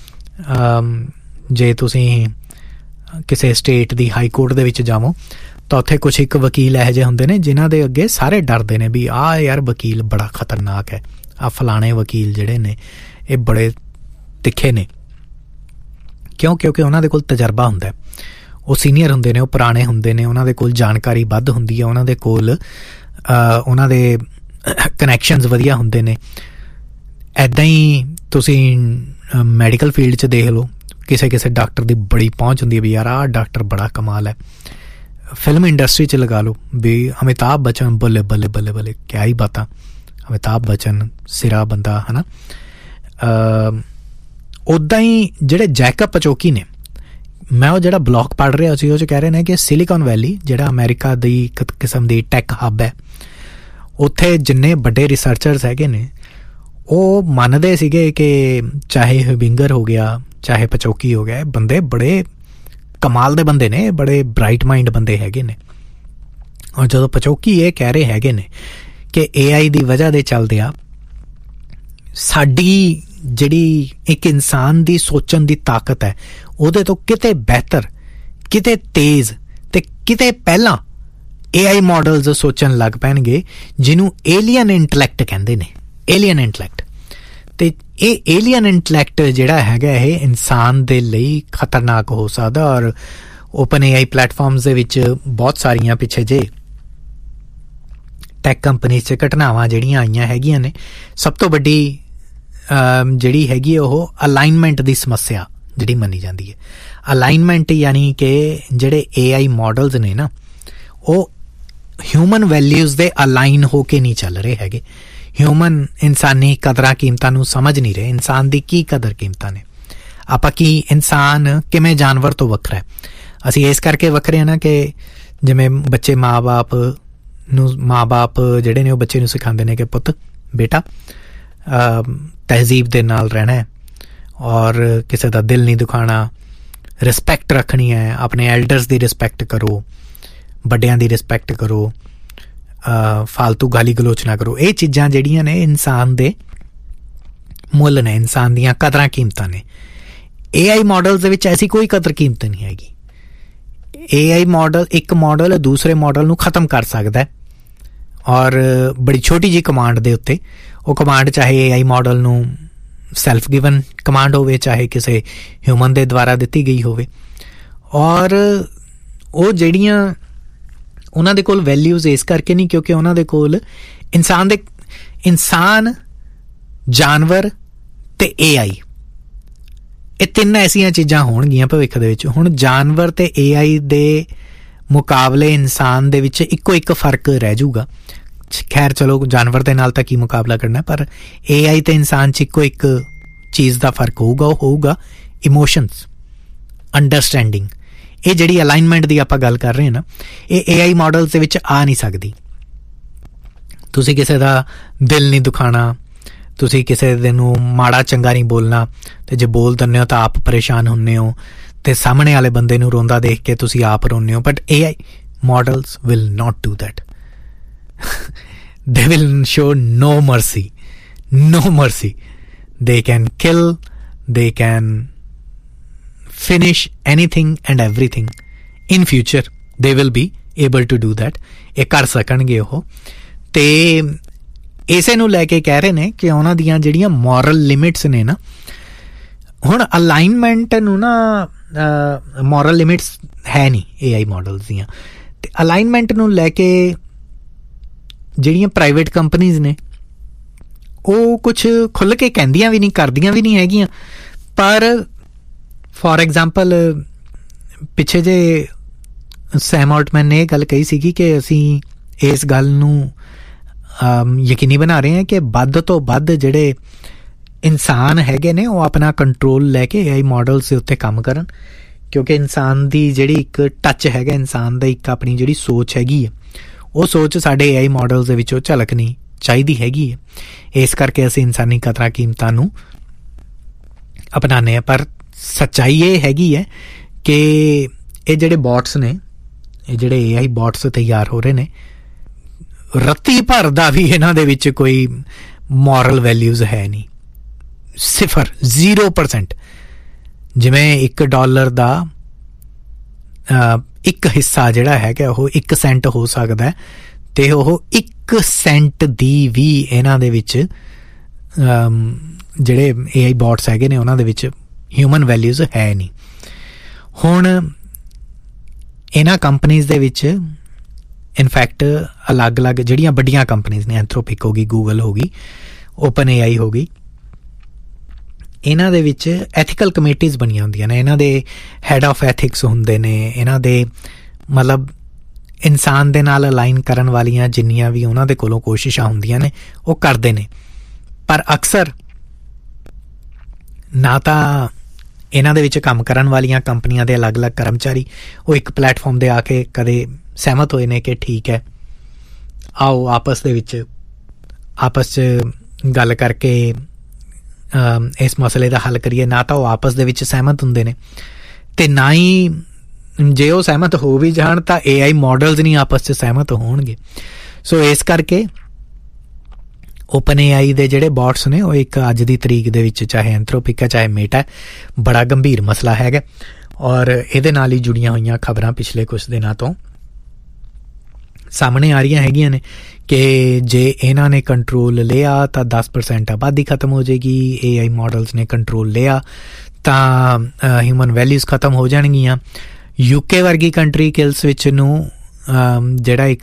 ਜੇ ਤੁਸੀਂ ਕਿਸੇ ਸਟੇਟ ਦੀ ਹਾਈ ਕੋਰਟ ਦੇ ਵਿੱਚ ਜਾਵੋ ਤਾਂ ਉੱਥੇ ਕੁਛ ਇੱਕ ਵਕੀਲ ਇਹੋ ਜਿਹੇ ਹੁੰਦੇ ਨੇ ਜਿਨ੍ਹਾਂ ਦੇ ਅੱਗੇ ਸਾਰੇ ਡਰਦੇ ਨੇ ਵੀ ਆਹ ਯਾਰ ਵਕੀਲ ਬੜਾ ਖਤਰਨਾਕ ਹੈ, ਆਹ ਫਲਾਣੇ ਵਕੀਲ ਜਿਹੜੇ ਨੇ ਇਹ ਬੜੇ ਤਿੱਖੇ ਨੇ। ਕਿਉਂ? ਕਿਉਂਕਿ ਉਹਨਾਂ ਦੇ ਕੋਲ ਤਜਰਬਾ ਹੁੰਦਾ, ਉਹ ਸੀਨੀਅਰ ਹੁੰਦੇ ਨੇ, ਉਹ ਪੁਰਾਣੇ ਹੁੰਦੇ ਨੇ, ਉਹਨਾਂ ਦੇ ਕੋਲ ਜਾਣਕਾਰੀ ਵੱਧ ਹੁੰਦੀ ਹੈ, ਉਹਨਾਂ ਦੇ ਕੋਲ ਉਹਨਾਂ ਦੇ ਕਨੈਕਸ਼ਨਸ ਵਧੀਆ ਹੁੰਦੇ ਨੇ। ਇੱਦਾਂ ਹੀ ਤੁਸੀਂ ਮੈਡੀਕਲ ਫੀਲਡ 'ਚ ਦੇਖ ਲਓ, ਕਿਸੇ ਕਿਸੇ ਡਾਕਟਰ ਦੀ ਬੜੀ ਪਹੁੰਚ ਹੁੰਦੀ ਹੈ ਵੀ ਯਾਰ ਆਹ ਡਾਕਟਰ ਬੜਾ ਕਮਾਲ ਹੈ। ਫਿਲਮ ਇੰਡਸਟਰੀ 'ਚ ਲਗਾ ਲਓ ਵੀ ਅਮਿਤਾਭ ਬੱਚਨ, ਬੱਲੇ ਬੱਲੇ ਬੱਲੇ ਬੱਲੇ ਕਿਆ ਹੀ ਬਾਤਾਂ, ਅਮਿਤਾਭ ਬੱਚਨ ਸਿਰਾ ਬੰਦਾ ਹੈ ਨਾ। ਉੱਦਾਂ ਹੀ ਜਿਹੜੇ ਜੈਕਬ ਪਚੌਕੀ ਨੇ, ਮੈਂ ਉਹ ਜਿਹੜਾ ਬਲੌਗ ਪੜ੍ਹ ਰਿਹਾ ਸੀ ਉਹ 'ਚ ਕਹਿ ਰਹੇ ਨੇ ਕਿ ਸਿਲੀਕਨ ਵੈਲੀ ਜਿਹੜਾ ਅਮਰੀਕਾ ਦੀ ਇੱਕ ਕਿਸਮ ਦੀ ਟੈਕ ਹੱਬ ਹੈ, ਉੱਥੇ ਜਿੰਨੇ ਵੱਡੇ ਰਿਸਰਚਰਸ ਹੈਗੇ ਨੇ ਉਹ ਮੰਨਦੇ ਸੀਗੇ ਕਿ ਚਾਹੇ ਹਬਿੰਗਰ ਹੋ ਗਿਆ, ਚਾਹੇ ਪਚੌਕੀ ਹੋ ਗਿਆ, ਬੰਦੇ ਬੜੇ ਕਮਾਲ ਦੇ ਬੰਦੇ ਨੇ, ਬੜੇ ਬਰਾਈਟ ਮਾਈਂਡ ਬੰਦੇ ਹੈਗੇ ਨੇ। ਔਰ ਜਦੋਂ ਪਚੌਕੀ ਇਹ ਕਹਿ ਰਹੇ ਹੈਗੇ ਨੇ ਕਿ ਏ ਆਈ ਦੀ ਵਜ੍ਹਾ ਦੇ ਚੱਲਦਿਆਂ ਸਾਡੀ ਜਿਹੜੀ ਇੱਕ ਇਨਸਾਨ ਦੀ ਸੋਚਣ ਦੀ ਤਾਕਤ ਹੈ ਉਹਦੇ ਤੋਂ ਕਿਤੇ ਬਿਹਤਰ, ਕਿਤੇ ਤੇਜ਼ ਅਤੇ ਕਿਤੇ ਪਹਿਲਾਂ ਏ ਆਈ ਮਾਡਲਸ ਸੋਚਣ ਲੱਗ ਪੈਣਗੇ ਜਿਹਨੂੰ ਏਲੀਅਨ ਇੰਟਲੈਕਟ ਕਹਿੰਦੇ ਨੇ। ਏਲੀਅਨ ਇੰਟਲੈਕਟ ਅਤੇ ਇਹ ਏਲੀਅਨ ਇੰਟਲੈਕਟ ਜਿਹੜਾ ਹੈਗਾ ਇਹ ਇਨਸਾਨ ਦੇ ਲਈ ਖਤਰਨਾਕ ਹੋ ਸਕਦਾ। ਔਰ ਓਪਨ ਏ ਆਈ ਪਲੈਟਫਾਰਮਸ ਦੇ ਵਿੱਚ ਬਹੁਤ ਸਾਰੀਆਂ ਪਿੱਛੇ ਜੇ ਟੈਕ ਕੰਪਨੀ 'ਚ ਘਟਨਾਵਾਂ ਜਿਹੜੀਆਂ ਆਈਆਂ ਹੈਗੀਆਂ ਨੇ, ਸਭ ਤੋਂ ਵੱਡੀ ਜਿਹੜੀ ਹੈਗੀ ਉਹ ਅਲਾਈਨਮੈਂਟ ਦੀ ਸਮੱਸਿਆ ਜਿਹੜੀ ਮੰਨੀ ਜਾਂਦੀ ਹੈ। ਅਲਾਈਨਮੈਂਟ ਯਾਨੀ ਕਿ ਜਿਹੜੇ ਏ ਆਈ ਮਾਡਲਸ ਨੇ ਨਾ ਉਹ ਹਿਊਮਨ ਵੈਲਿਊਜ਼ ਦੇ ਅਲਾਈਨ ਹੋ ਕੇ ਨਹੀਂ ਚੱਲ ਰਹੇ ਹੈਗੇ। ਹਿਊਮਨ ਇਨਸਾਨੀ ਕਦਰਾਂ ਕੀਮਤਾਂ ਨੂੰ ਸਮਝ ਨਹੀਂ ਰਹੇ। ਇਨਸਾਨ ਦੀ ਕੀ ਕਦਰ ਕੀਮਤਾਂ ਨੇ, ਆਪਾਂ ਕੀ, ਇਨਸਾਨ ਕਿਵੇਂ ਜਾਨਵਰ ਤੋਂ ਵੱਖਰਾ ਹੈ। ਅਸੀਂ ਇਸ ਕਰਕੇ ਵੱਖਰੇ ਹਾਂ ਨਾ ਕਿ ਜਿਵੇਂ ਬੱਚੇ ਮਾਂ ਬਾਪ ਨੂੰ ਮਾਂ ਬਾਪ ਜਿਹੜੇ ਨੇ ਉਹ ਬੱਚੇ ਨੂੰ ਸਿਖਾਉਂਦੇ ਨੇ ਕਿ ਪੁੱਤ ਬੇਟਾ ਤਹਿਜ਼ੀਬ ਦੇ ਨਾਲ ਰਹਿਣਾ ਹੈ ਔਰ ਕਿਸੇ ਦਾ ਦਿਲ ਨਹੀਂ ਦੁਖਾਉਣਾ, ਰਿਸਪੈਕਟ ਰੱਖਣੀ ਹੈ, ਆਪਣੇ ਐਲਡਰਸ ਦੀ ਰਿਸਪੈਕਟ ਕਰੋ, ਵੱਡਿਆਂ ਦੀ ਰਿਸਪੈਕਟ ਕਰੋ, ਫਾਲਤੂ ਗਾਲੀ ਗਲੋਚ ਨਾ ਕਰੋ। ਇਹ ਚੀਜ਼ਾਂ ਜਿਹੜੀਆਂ ਨੇ ਇਨਸਾਨ ਦੇ ਮੁੱਲ ਨੇ, ਇਨਸਾਨ ਦੀਆਂ ਕਦਰਾਂ ਕੀਮਤਾਂ ਨੇ। ਏ ਆਈ ਮਾਡਲਸ ਦੇ ਵਿੱਚ ਐਸੀ ਕੋਈ ਕਦਰ ਕੀਮਤ ਨਹੀਂ ਹੈਗੀ। ਏ ਆਈ ਮਾਡਲ, ਇੱਕ ਮਾਡਲ ਦੂਸਰੇ ਮਾਡਲ ਨੂੰ ਖ਼ਤਮ ਕਰ ਸਕਦਾ ਔਰ ਬੜੀ ਛੋਟੀ ਜਿਹੀ ਕਮਾਂਡ ਦੇ ਉੱਤੇ। ਉਹ ਕਮਾਂਡ ਚਾਹੇ ਏ ਆਈ ਮਾਡਲ ਨੂੰ ਸੈਲਫ ਗਿਵਨ ਕਮਾਂਡ ਹੋਵੇ, ਚਾਹੇ ਕਿਸੇ ਹਿਊਮਨ ਦੇ ਦੁਆਰਾ ਦਿੱਤੀ ਗਈ ਹੋਵੇ। ਔਰ ਉਹ ਜਿਹੜੀਆਂ ਉਹਨਾਂ ਦੇ ਕੋਲ ਵੈਲਿਊਜ਼ ਇਸ ਕਰਕੇ ਨਹੀਂ ਕਿਉਂਕਿ ਉਹਨਾਂ ਦੇ ਕੋਲ ਇਨਸਾਨ ਦੇ ਇਨਸਾਨ, ਜਾਨਵਰ ਅਤੇ ਏ ਆਈ, ਇਹ ਤਿੰਨ ਐਸੀਆਂ ਚੀਜ਼ਾਂ ਹੋਣਗੀਆਂ ਭਵਿੱਖ ਦੇ ਵਿੱਚ। ਹੁਣ ਜਾਨਵਰ ਅਤੇ ਏ ਆਈ ਦੇ ਮੁਕਾਬਲੇ ਇਨਸਾਨ ਦੇ ਵਿੱਚ ਇੱਕੋ ਇੱਕ ਫਰਕ ਰਹਿ ਜਾਊਗਾ। ਖੈਰ ਚਲੋ ਜਾਨਵਰ ਦੇ ਨਾਲ ਤਾਂ ਕੀ ਮੁਕਾਬਲਾ ਕਰਨਾ, ਪਰ ਏ ਆਈ ਅਤੇ ਇਨਸਾਨ 'ਚ ਇੱਕੋ ਇੱਕ ਚੀਜ਼ ਦਾ ਫਰਕ ਹੋਊਗਾ, ਉਹ ਹੋਊਗਾ ਇਮੋਸ਼ਨਸ, ਅੰਡਰਸਟੈਂਡਿੰਗ। ਇਹ ਜਿਹੜੀ ਅਲਾਈਨਮੈਂਟ ਦੀ ਆਪਾਂ ਗੱਲ ਕਰ ਰਹੇ ਹਾਂ ਨਾ, ਇਹ ਏ ਆਈ ਮਾਡਲਸ ਦੇ ਵਿੱਚ ਆ ਨਹੀਂ ਸਕਦੀ। ਤੁਸੀਂ ਕਿਸੇ ਦਾ ਦਿਲ ਨਹੀਂ ਦੁਖਾਣਾ, ਤੁਸੀਂ ਕਿਸੇ ਦੇ ਨੂੰ ਮਾੜਾ ਚੰਗਾ ਨਹੀਂ ਬੋਲਣਾ, ਅਤੇ ਜੇ ਬੋਲ ਦਿੰਦੇ ਹੋ ਤਾਂ ਆਪ ਪਰੇਸ਼ਾਨ ਹੁੰਦੇ ਹੋ, ਅਤੇ ਸਾਹਮਣੇ ਵਾਲੇ ਬੰਦੇ ਨੂੰ ਰੋਂਦਾ ਦੇਖ ਕੇ ਤੁਸੀਂ ਆਪ ਰੋਂਦੇ ਹੋ. But A I models will not do that. They will show no mercy, no mercy. They can kill, they can finish anything and everything. In future they will be able to do that. ਇਹ ਕਰ ਸਕਣਗੇ ਉਹ. ਤੇ ਇਸੇ ਨੂੰ ਲੈ ਕੇ ਕਹਿ ਰਹੇ ਨੇ ਕਿ ਉਹਨਾਂ ਦੀਆਂ ਜਿਹੜੀਆਂ ਮੋਰਲ ਲਿਮਿਟਸ ਨੇ ਨਾ, ਹੁਣ ਅਲਾਈਨਮੈਂਟ ਨੂੰ ਨਾ, ਮੋਰਲ ਲਿਮਿਟਸ ਹੈ ਨਹੀਂ ਏ ਆਈ ਮੋਡਲਸ ਦੀਆਂ, ਅਤੇ ਅਲਾਈਨਮੈਂਟ ਨੂੰ ਲੈ ਕੇ ਜਿਹੜੀਆਂ ਪ੍ਰਾਈਵੇਟ ਕੰਪਨੀਜ਼ ਨੇ ਉਹ ਕੁਛ ਖੁੱਲ੍ਹ ਕੇ ਕਹਿੰਦੀਆਂ ਵੀ ਨਹੀਂ, ਕਰਦੀਆਂ ਵੀ ਨਹੀਂ ਹੈਗੀਆਂ. ਪਰ ਫੋਰ ਐਗਜ਼ਾਮਪਲ ਪਿੱਛੇ ਜੇ ਸੈਮ ਆਲਟਮੈਨ ਨੇ ਇਹ ਗੱਲ ਕਹੀ ਸੀਗੀ ਕਿ ਅਸੀਂ ਇਸ ਗੱਲ ਨੂੰ ਯਕੀਨੀ ਬਣਾ ਰਹੇ ਹਾਂ ਕਿ ਵੱਧ ਤੋਂ ਵੱਧ ਜਿਹੜੇ ਇਨਸਾਨ ਹੈਗੇ ਨੇ ਉਹ ਆਪਣਾ ਕੰਟਰੋਲ ਲੈ ਕੇ ਏ ਆਈ ਮੋਡਲਸ ਦੇ ਉੱਤੇ ਕੰਮ ਕਰਨ, ਕਿਉਂਕਿ ਇਨਸਾਨ ਦੀ ਜਿਹੜੀ ਇੱਕ ਟੱਚ ਹੈਗਾ, ਇਨਸਾਨ ਦਾ ਇੱਕ ਆਪਣੀ ਜਿਹੜੀ ਸੋਚ ਹੈਗੀ ਹੈ, ਉਹ ਸੋਚ ਸਾਡੇ ਏ ਆਈ ਮੋਡਲਸ ਦੇ ਵਿੱਚੋਂ ਝਲਕਣੀ ਚਾਹੀਦੀ ਹੈਗੀ ਹੈ. ਇਸ ਕਰਕੇ ਅਸੀਂ ਇਨਸਾਨੀ ਕਦਰਾਂ ਕੀਮਤਾਂ ਨੂੰ ਅਪਣਾਉਂਦੇ ਹਾਂ. ਪਰ ਸੱਚਾਈ ਇਹ ਹੈਗੀ ਹੈ ਕਿ ਇਹ ਜਿਹੜੇ ਬੋਟਸ ਨੇ, ਇਹ ਜਿਹੜੇ ਏ ਆਈ ਬੋਟਸ ਤਿਆਰ ਹੋ ਰਹੇ ਨੇ, ਰੱਤੀ ਭਰ ਦਾ ਵੀ ਇਹਨਾਂ ਦੇ ਵਿੱਚ ਕੋਈ ਮੋਰਲ ਵੈਲਿਊਜ਼ ਹੈ ਨਹੀਂ, ਸਿਫਰ, ਜ਼ੀਰੋ ਪਰਸੈਂਟ. ਜਿਵੇਂ ਇੱਕ ਡਾਲਰ ਦਾ ਇੱਕ ਹਿੱਸਾ ਜਿਹੜਾ ਹੈਗਾ ਉਹ ਇੱਕ ਸੈਂਟ ਹੋ ਸਕਦਾ, ਅਤੇ ਉਹ ਇੱਕ ਸੈਂਟ ਦੀ ਵੀ ਇਹਨਾਂ ਦੇ ਵਿੱਚ ਜਿਹੜੇ ਏ ਆਈ ਬੋਟਸ ਹੈਗੇ ਨੇ ਉਹਨਾਂ ਦੇ ਵਿੱਚ ਹਿਊਮਨ ਵੈਲਿਊਜ਼ ਹੈ ਨਹੀਂ. ਹੁਣ ਇਹਨਾਂ ਕੰਪਨੀਜ਼ ਦੇ ਵਿੱਚ ਇਨਫੈਕਟ ਅਲੱਗ-ਅਲੱਗ ਜਿਹੜੀਆਂ ਵੱਡੀਆਂ ਕੰਪਨੀਜ਼ ਨੇ, ਐਂਥਰੋਪਿਕ ਹੋ ਗਈ, ਗੂਗਲ ਹੋ ਗਈ, ਓਪਨ ਏ ਆਈ ਹੋ ਗਈ, ਇਹਨਾਂ ਦੇ ਵਿੱਚ ਐਥੀਕਲ ਕਮੇਟੀਜ਼ ਬਣੀਆਂ ਹੁੰਦੀਆਂ ਨੇ. ਇਹਨਾਂ ਦੇ ਹੈਡ ਆਫ ਐਥਿਕਸ ਹੁੰਦੇ ਨੇ, ਇਹਨਾਂ ਦੇ ਮਤਲਬ ਇਨਸਾਨ ਦੇ ਨਾਲ ਅਲਾਈਨ ਕਰਨ ਵਾਲੀਆਂ ਜਿੰਨੀਆਂ ਵੀ ਉਹਨਾਂ ਦੇ ਕੋਲੋਂ ਕੋਸ਼ਿਸ਼ਾਂ ਹੁੰਦੀਆਂ ਨੇ ਉਹ ਕਰਦੇ ਨੇ. ਪਰ ਅਕਸਰ ਨਾ ਤਾਂ ਇਹਨਾਂ ਦੇ ਵਿੱਚ ਕੰਮ ਕਰਨ ਵਾਲੀਆਂ ਕੰਪਨੀਆਂ ਦੇ ਅਲੱਗ-ਅਲੱਗ ਕਰਮਚਾਰੀ ਉਹ ਇੱਕ ਪਲੈਟਫਾਰਮ 'ਤੇ ਆ ਕੇ ਕਦੇ ਸਹਿਮਤ ਹੋਏ ਨੇ ਕਿ ਠੀਕ ਹੈ ਆਓ ਆਪਸ ਦੇ ਵਿੱਚ ਆਪਸ 'ਚ ਗੱਲ ਕਰਕੇ ਇਸ ਮਸਲੇ ਦਾ ਹੱਲ ਕਰੀਏ. ਨਾ ਤਾਂ ਉਹ ਆਪਸ ਦੇ ਵਿੱਚ ਸਹਿਮਤ ਹੁੰਦੇ ਨੇ, ਅਤੇ ਨਾ ਹੀ ਜੇ ਉਹ ਸਹਿਮਤ ਹੋ ਵੀ ਜਾਣ ਤਾਂ ਏ ਆਈ ਮੋਡਲਸ ਨਹੀਂ ਆਪਸ 'ਚ ਸਹਿਮਤ ਹੋਣਗੇ. ਸੋ ਇਸ ਕਰਕੇ ਓਪਨ ਏ ਆਈ ਦੇ ਜਿਹੜੇ ਬੋਟਸ ਨੇ ਉਹ ਇੱਕ ਅੱਜ ਦੀ ਤਰੀਕ ਦੇ ਵਿੱਚ, ਚਾਹੇ ਐਂਥਰੋਪਿਕ ਹੈ ਚਾਹੇ ਮੇਟਾ, ਬੜਾ ਗੰਭੀਰ ਮਸਲਾ ਹੈਗਾ. ਔਰ ਇਹਦੇ ਨਾਲ ਹੀ ਜੁੜੀਆਂ ਹੋਈਆਂ ਖਬਰਾਂ ਪਿਛਲੇ ਕੁਛ ਦਿਨਾਂ ਤੋਂ ਸਾਹਮਣੇ ਆ ਰਹੀਆਂ ਹੈਗੀਆਂ ਨੇ ਕਿ ਜੇ ਇਹਨਾਂ ਨੇ ਕੰਟਰੋਲ ਲਿਆ ਤਾਂ ਦਸ ਪਰਸੈਂਟ ਆਬਾਦੀ ਖਤਮ ਹੋ ਜਾਏਗੀ, ਏ ਆਈ ਮੋਡਲਸ ਨੇ ਕੰਟਰੋਲ ਲਿਆ ਤਾਂ ਹਿਊਮਨ ਵੈਲਿਊਜ਼ ਖਤਮ ਹੋ ਜਾਣਗੀਆਂ. ਯੂਕੇ ਵਰਗੀ ਕੰਟਰੀ ਕਿਲਸ ਵਿੱਚ ਨੂੰ ਜਿਹੜਾ ਇੱਕ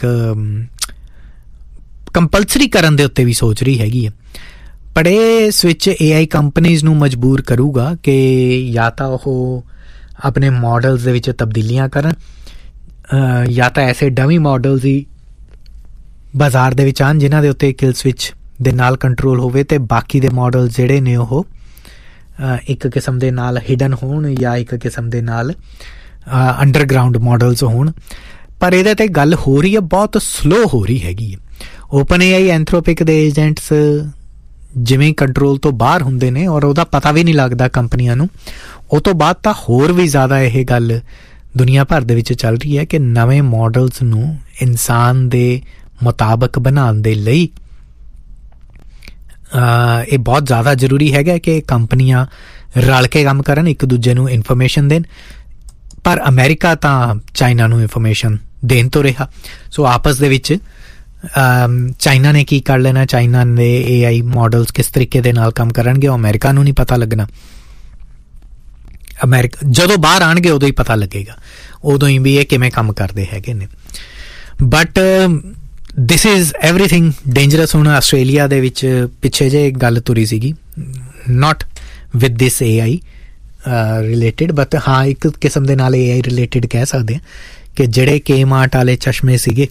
ਕੰਪਲਸਰੀ ਕਰਨ ਦੇ ਉੱਤੇ ਵੀ ਸੋਚ ਰਹੀ ਹੈਗੀ ਹੈ. ਪਰ ਇਹ ਸਵਿਚ ਏ ਆਈ ਕੰਪਨੀਜ਼ ਨੂੰ ਮਜਬੂਰ ਕਰੂਗਾ ਕਿ ਜਾਂ ਤਾਂ ਉਹ ਆਪਣੇ ਮੋਡਲਸ ਦੇ ਵਿੱਚ ਤਬਦੀਲੀਆਂ ਕਰਨ, ਜਾਂ ਤਾਂ ਐਸੇ ਡਮੀ ਮੋਡਲਸ ਹੀ ਬਾਜ਼ਾਰ ਦੇ ਵਿੱਚ ਆਉਣ ਜਿਨ੍ਹਾਂ ਦੇ ਉੱਤੇ ਕਿਲ ਸਵਿਚ ਦੇ ਨਾਲ ਕੰਟਰੋਲ ਹੋਵੇ, ਅਤੇ ਬਾਕੀ ਦੇ ਮੋਡਲ ਜਿਹੜੇ ਨੇ ਉਹ ਇੱਕ ਕਿਸਮ ਦੇ ਨਾਲ ਹਿਡਨ ਹੋਣ ਜਾਂ ਇੱਕ ਕਿਸਮ ਦੇ ਨਾਲ ਅੰਡਰਗਰਾਊਂਡ ਮੋਡਲਸ ਹੋਣ. ਪਰ ਇਹਦੇ 'ਤੇ ਗੱਲ ਹੋ ਰਹੀ ਹੈ, ਬਹੁਤ ਸਲੋ ਹੋ ਰਹੀ ਹੈਗੀ ਹੈ. ਓਪਨ ਏ ਆਈ, ਐਂਥਰੋਪਿਕ ਦੇ ਏਜੰਟਸ ਜਿਵੇਂ ਕੰਟਰੋਲ ਤੋਂ ਬਾਹਰ ਹੁੰਦੇ ਨੇ ਔਰ ਉਹਦਾ ਪਤਾ ਵੀ ਨਹੀਂ ਲੱਗਦਾ ਕੰਪਨੀਆਂ ਨੂੰ. ਉਹ ਤੋਂ ਬਾਅਦ ਤਾਂ ਹੋਰ ਵੀ ਜ਼ਿਆਦਾ ਇਹ ਗੱਲ ਦੁਨੀਆ ਭਰ ਦੇ ਵਿੱਚ ਚੱਲ ਰਹੀ ਹੈ ਕਿ ਨਵੇਂ ਮੋਡਲਸ ਨੂੰ ਇਨਸਾਨ ਦੇ ਮੁਤਾਬਕ ਬਣਾਉਣ ਦੇ ਲਈ ਇਹ ਬਹੁਤ ਜ਼ਿਆਦਾ ਜ਼ਰੂਰੀ ਹੈਗਾ ਕਿ ਕੰਪਨੀਆਂ ਰਲ ਕੇ ਕੰਮ ਕਰਨ, ਇੱਕ ਦੂਜੇ ਨੂੰ ਇਨਫੋਰਮੇਸ਼ਨ ਦੇਣ. ਪਰ ਅਮਰੀਕਾ ਤਾਂ ਚਾਈਨਾ ਨੂੰ ਇਨਫੋਰਮੇਸ਼ਨ ਦੇਣ ਤੋਂ ਰਿਹਾ. ਸੋ ਆਪਸ ਦੇ ਵਿੱਚ ਚਾਈਨਾ ਨੇ ਕੀ ਕਰ ਲੈਣਾ, ਚਾਈਨਾ ਦੇ ਏ ਆਈ ਮੋਡਲਸ ਕਿਸ ਤਰੀਕੇ ਦੇ ਨਾਲ ਕੰਮ ਕਰਨਗੇ, ਉਹ ਅਮਰੀਕਾ ਨੂੰ ਨਹੀਂ ਪਤਾ ਲੱਗਣਾ. ਅਮਰੀਕਾ ਜਦੋਂ ਬਾਹਰ ਆਉਣਗੇ ਉਦੋਂ ਹੀ ਪਤਾ ਲੱਗੇਗਾ, ਉਦੋਂ ਹੀ ਵੀ ਇਹ ਕਿਵੇਂ ਕੰਮ ਕਰਦੇ ਹੈਗੇ ਨੇ. But this is everything dangerous. ਹੁਣ ਆਸਟ੍ਰੇਲੀਆ ਦੇ ਵਿੱਚ ਪਿੱਛੇ ਜਿਹੇ ਗੱਲ ਤੁਰੀ ਸੀਗੀ, ਨਾਟ with this A I related, but ਹਾਂ ਇੱਕ ਕਿਸਮ ਦੇ ਨਾਲ ਏ ਆਈ ਰਿਲੇਟਿਡ ਕਹਿ ਸਕਦੇ ਹਾਂ ਕਿ ਜਿਹੜੇ ਕੇ ਮਾਰਟ ਵਾਲੇ ਚਸ਼ਮੇ ਸੀਗੇ